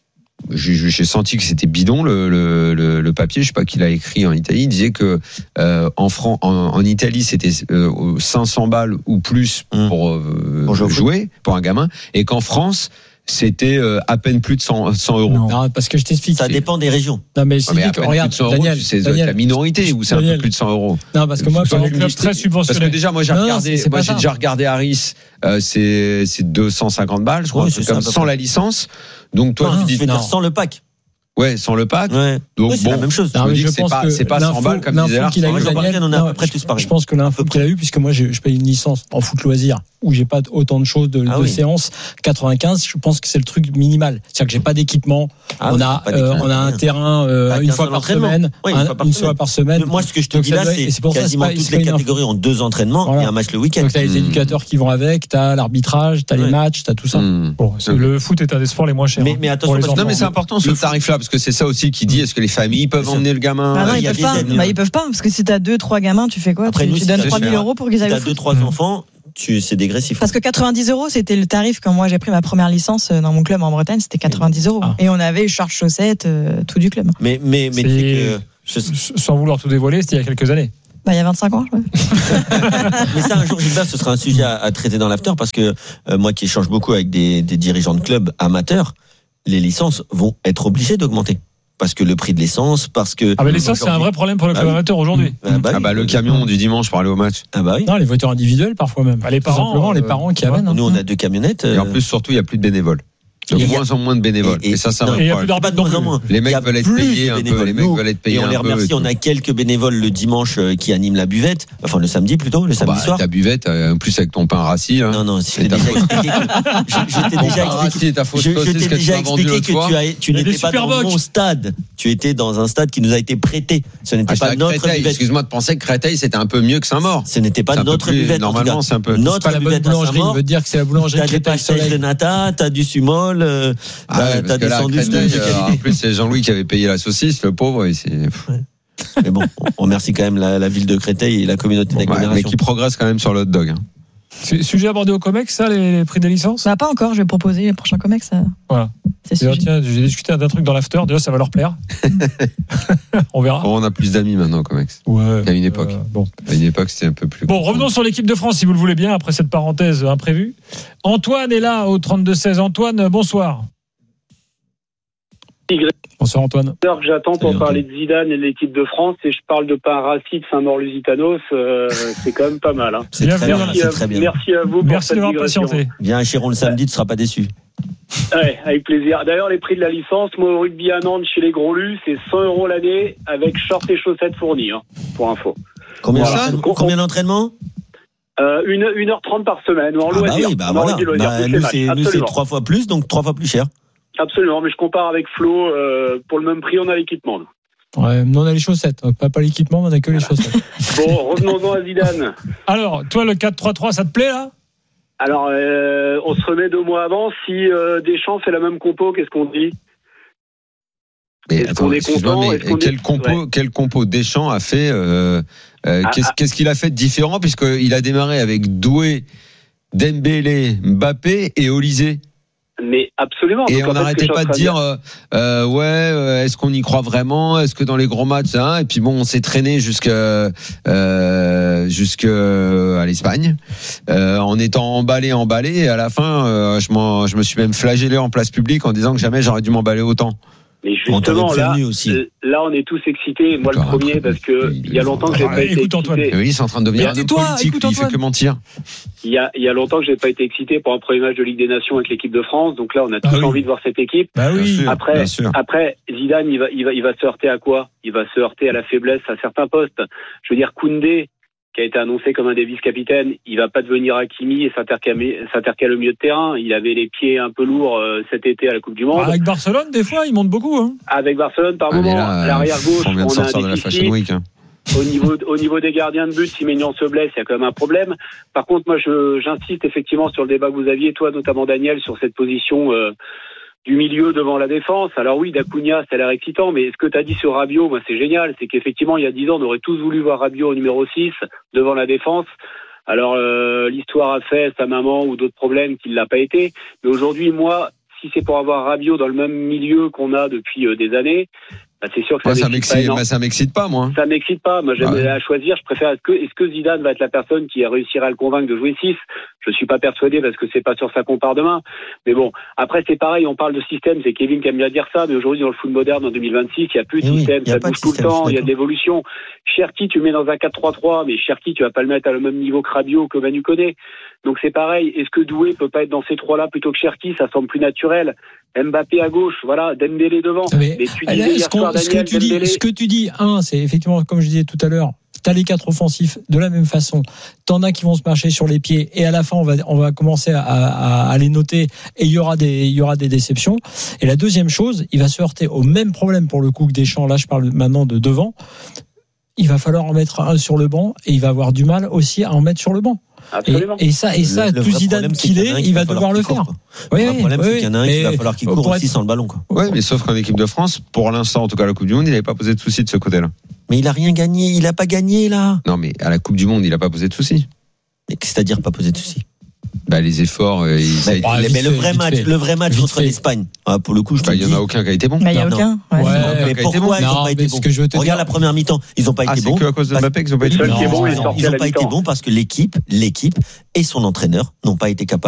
J'ai senti que c'était bidon le, le, le, le papier, je sais pas qui l'a écrit en Italie. Il disait que euh, en, Fran- en, en Italie c'était euh, cinq cents balles ou plus pour, euh, pour jouer pour un gamin, et qu'en France c'était euh, à peine plus de cent, cent euros. Non, parce que je t'explique. Ça dépend des régions. Non, mais je ouais, mais t'explique, regarde, euros, Daniel, c'est Daniel, la minorité où c'est un peu plus de cent euros. Non, parce que moi, c'est des clubs très subventionnés. Parce que déjà, moi, j'ai non, regardé, non, moi, j'ai déjà regardé Harris, euh, c'est, c'est deux cent cinquante balles, je crois, oui, c'est comme sans la licence. Donc, toi, non, tu dis, je vais dire sans le pack. Ouais, sans le pack. Ouais. Donc oui, c'est bon, la même chose. Je, me dis que c'est pas, c'est pas cent balles comme disait qu'il a eu, Daniel, on a non, à peu près tous pareil. Je pense que l'info qu'il a eu, puisque moi je, je paye une licence en foot loisir où j'ai pas autant de choses de, ah de oui. séances, quatre-vingt-quinze, je pense que c'est le truc minimal. C'est-à-dire que j'ai pas d'équipement. Ah on oui, a, euh, on a un terrain euh, une fois par semaine, oui, un, fois par une semaine. fois par semaine. Moi, ce que je te dis là, c'est, c'est quasiment toutes les catégories ont deux entraînements voilà. et un match le week-end. Donc t'as les éducateurs qui vont avec, t'as l'arbitrage, t'as les matchs, t'as tout ça. Bon, le foot est un des sports les moins chers. Mais, mais attention, non, mais c'est important ce tarif-là, parce que c'est ça aussi qui dit, est-ce que les familles peuvent emmener le gamin? Ah non, ils peuvent pas. Bah, ils peuvent pas, parce que si t'as deux, trois gamins, tu fais quoi? Après, tu, nous, tu si donnes trois mille euros pour qu'ils aillent au foot. Si t'as deux, trois enfants, tu, c'est dégressif. Parce que quatre-vingt-dix euros, c'était le tarif quand moi j'ai pris ma première licence dans mon club en Bretagne, c'était quatre-vingt-dix euros. Ah. Et on avait short chaussettes, euh, tout du club. Mais, mais, mais, que, je... sans vouloir tout dévoiler, c'était il y a quelques années. Bah, il y a vingt-cinq ans, je crois. Mais ça, un jour, Gilbert, ce sera un sujet à, à traiter dans l'after, parce que euh, moi qui échange beaucoup avec des, des dirigeants de clubs amateurs, les licences vont être obligées d'augmenter. Parce que le prix de l'essence, parce que. Ah, mais l'essence, c'est un vrai problème pour le club ah oui. amateur aujourd'hui. Ah bah, ah bah le camion du dimanche pour aller au match. Ah bah oui. Non, les voitures individuelles parfois même. Bah, les parents. Simplement, euh, les parents qui amènent. Nous, on a deux camionnettes. Et en plus, surtout, il n'y a plus de bénévoles. De moins en moins de bénévoles. Et, et, et ça, c'est un problème. Il n'y a plus de moins en moins. Les mecs veulent être payés un peu. Les mecs veulent être payés un peu. Et on les remercie. On a quelques bénévoles le dimanche qui animent la buvette. Enfin, le samedi plutôt, le samedi soir. Ta buvette, en plus avec ton pain rassis. Non, non, je t'ai déjà expliqué. Je t'ai déjà expliqué. Je t'ai déjà expliqué que tu n'étais pas dans mon stade. Tu étais dans un stade qui nous a été prêté. Ce n'était pas notre buvette. Excuse-moi de penser que Créteil, c'était un peu mieux que Saint-Maur. Ce n'était pas notre buvette. Normalement, c'est un peu. Notre buvette à Saint-Maur. veut dire que c'est la boulangerie. T'as des pastèques de nata, t'as du sumol. Ah ouais, t'as des sandwichs de qualité. En plus, c'est Jean-Louis qui avait payé la saucisse, le pauvre. Et c'est... Ouais. Mais bon, on remercie quand même la, la ville de Créteil et la communauté d'agglomération. Ouais, mais qui progresse quand même sur le hot dog. Hein. Sujet abordé au COMEX, ça, les, les prix des licences? Bah, pas encore, je vais proposer le prochain COMEX. Ça. Voilà. C'est déjà, tiens, j'ai discuté d'un truc dans l'after, déjà ça va leur plaire. On verra. Bon, on a plus d'amis maintenant au COMEX. Ouais. À une époque. Euh, bon. À une époque, c'était un peu plus. Bon, revenons sur l'équipe de France, si vous le voulez bien, après cette parenthèse imprévue. Antoine est là au trente-deux seize. Antoine, bonsoir. Bonsoir Antoine. L'heure que j'attends pour parler de Zidane et de l'équipe de France, et je parle de pain rassis de Saint-Maur-Lusitanos, euh, c'est quand même pas mal. Hein. C'est, très bien, c'est très bien. Merci à vous pour Merci cette d'avoir digression. patienté. Viens à Chiron le samedi, tu seras pas déçu. Ouais, avec plaisir. D'ailleurs, les prix de la licence, moi au rugby à Nantes chez les gros lus, c'est cent euros l'année avec short et chaussettes fournies, hein, pour info. Combien, voilà. ça Combien d'entraînements euh, une, une heure trente par semaine, en ah loisir. Bah oui, bah voilà. Loisir, bah, nous, c'est, nous, c'est trois fois plus, donc trois fois plus cher. Absolument, mais je compare avec Flo, euh, pour le même prix, on a l'équipement. Ouais, nous on a les chaussettes, pas, pas l'équipement, mais on a que les chaussettes. Bon, revenons-en à Zidane. Alors, toi, le quatre trois trois, ça te plaît là? Alors, euh, on se remet deux mois avant. Si euh, Deschamps fait la même compo, qu'est-ce qu'on dit? Mais est-ce attends, qu'on est content? mais est-ce qu'on quel, est... compo, ouais. quel compo Deschamps a fait euh, euh, ah, qu'est-ce, ah. qu'est-ce qu'il a fait de différent, puisqu'il a démarré avec Doué, Dembélé, Mbappé et Olysée? Mais absolument. Et donc, on n'arrêtait pas de dire, euh, euh, ouais, euh, est-ce qu'on y croit vraiment? Est-ce que dans les gros matchs, hein? Et puis bon, on s'est traîné jusqu'à euh, jusqu'à l'Espagne, euh, en étant emballé, emballé. Et à la fin, euh, je, m'en, je me suis même flagellé en place publique en disant que jamais j'aurais dû m'emballer autant. Mais justement, là, aussi. là, on est tous excités. Moi, le premier, parce que il y a longtemps que j'ai ah, pas été excité. Antoine. Oui, c'est en train de devenir un homme politique, lui, il fait que mentir. Il y a, il y a longtemps que j'ai pas été excité pour un premier match de Ligue des Nations avec l'équipe de France. Donc là, on a tous ah, oui. envie de voir cette équipe. Bah oui. Sûr, après, après, Zidane, il va, il va, il va se heurter à quoi? Il va se heurter à la faiblesse à certains postes. Je veux dire, Koundé, qui a été annoncé comme un des vice-capitaines, il va pas devenir Hakimi et s'intercaler, s'intercaler au milieu de terrain. Il avait les pieds un peu lourds euh, cet été à la Coupe du Monde. Ah, avec Barcelone, des fois, il monte beaucoup. Hein. Avec Barcelone, par ah, moment, là, à l'arrière gauche, on vient de on sortir a un de la Fashion Week. Hein. Au niveau, au niveau des gardiens de but, si Maignan se blesse, il y a quand même un problème. Par contre, moi, je, j'insiste effectivement sur le débat que vous aviez, toi notamment Daniel, sur cette position euh, du milieu devant la défense. Alors oui, Dacunia, ça a l'air excitant, mais ce que tu as dit sur Rabiot, moi, c'est génial. C'est qu'effectivement, il y a dix ans, on aurait tous voulu voir Rabiot au numéro six devant la défense. Alors, euh, l'histoire a fait sa maman ou d'autres problèmes qu'il l'a pas été. Mais aujourd'hui, moi, si c'est pour avoir Rabiot dans le même milieu qu'on a depuis euh, des années, bah, c'est sûr que moi, ça, ça m'excite m'excite, pas, bah, ça m'excite pas, moi. Ça m'excite pas. Moi, j'aime ouais. à choisir. Je préfère. Est-ce que, est-ce que Zidane va être la personne qui réussira à le convaincre de jouer six? Je suis pas persuadé parce que c'est pas sur ça qu'on part demain. Mais bon, après c'est pareil. On parle de système. C'est Kevin qui aime bien dire ça. Mais aujourd'hui, dans le foot moderne, en deux mille vingt-six, il y a plus de oui, système. Ça bouge tout le temps. Il y a de l'évolution. Cherki, tu mets dans un quatre trois trois, mais Cherki, tu vas pas le mettre à le même niveau que Rabiot, que Manu Koné. Donc c'est pareil. Est-ce que Doué peut pas être dans ces trois-là plutôt que Cherki? Ça semble plus naturel. Mbappé à gauche, voilà, Dembélé devant. Mais, mais tu disais hier soir, Daniel, ce que tu dis, Dembélé... ce que tu dis, un, c'est effectivement comme je disais tout à l'heure. T'as les quatre offensifs de la même façon. T'en as qui vont se marcher sur les pieds et à la fin on va on va commencer à, à, à les noter et il y aura des il y aura des déceptions. Et la deuxième chose, il va se heurter au même problème pour le coup que Deschamps. Là, je parle maintenant de devant. Il va falloir en mettre un sur le banc et il va avoir du mal aussi à en mettre sur le banc. Absolument. Et, et ça, et ça, le, le tout Zidane qu'il est, il va devoir le faire. Oui, le problème, oui, c'est qu'il y en a un qui va falloir qu'il court aussi sans le ballon. Oui, mais sauf qu'en équipe de France, pour l'instant, en tout cas, la Coupe du Monde, il n'avait pas posé de soucis de ce côté-là. Mais il a rien gagné, il a pas gagné là. Non, mais à la Coupe du Monde, il a pas posé de soucis. C'est-à-dire pas posé de soucis. Bah, les efforts. Euh, ils, mais, bah, mais le vrai match, le vrai match contre l'Espagne. Ah, pour le coup, je bah, te il y en a aucun qui a été bon. Bah, il y a aucun. Ouais. Ouais, mais pourquoi ils n'ont pas été bons? Regarde la première mi-temps, ils n'ont pas ah, été bons. C'est que à cause de Mbappé qu'ils n'ont pas été bons. Ils n'ont pas été bons parce que l'équipe, l'équipe et son entraîneur n'ont pas été capables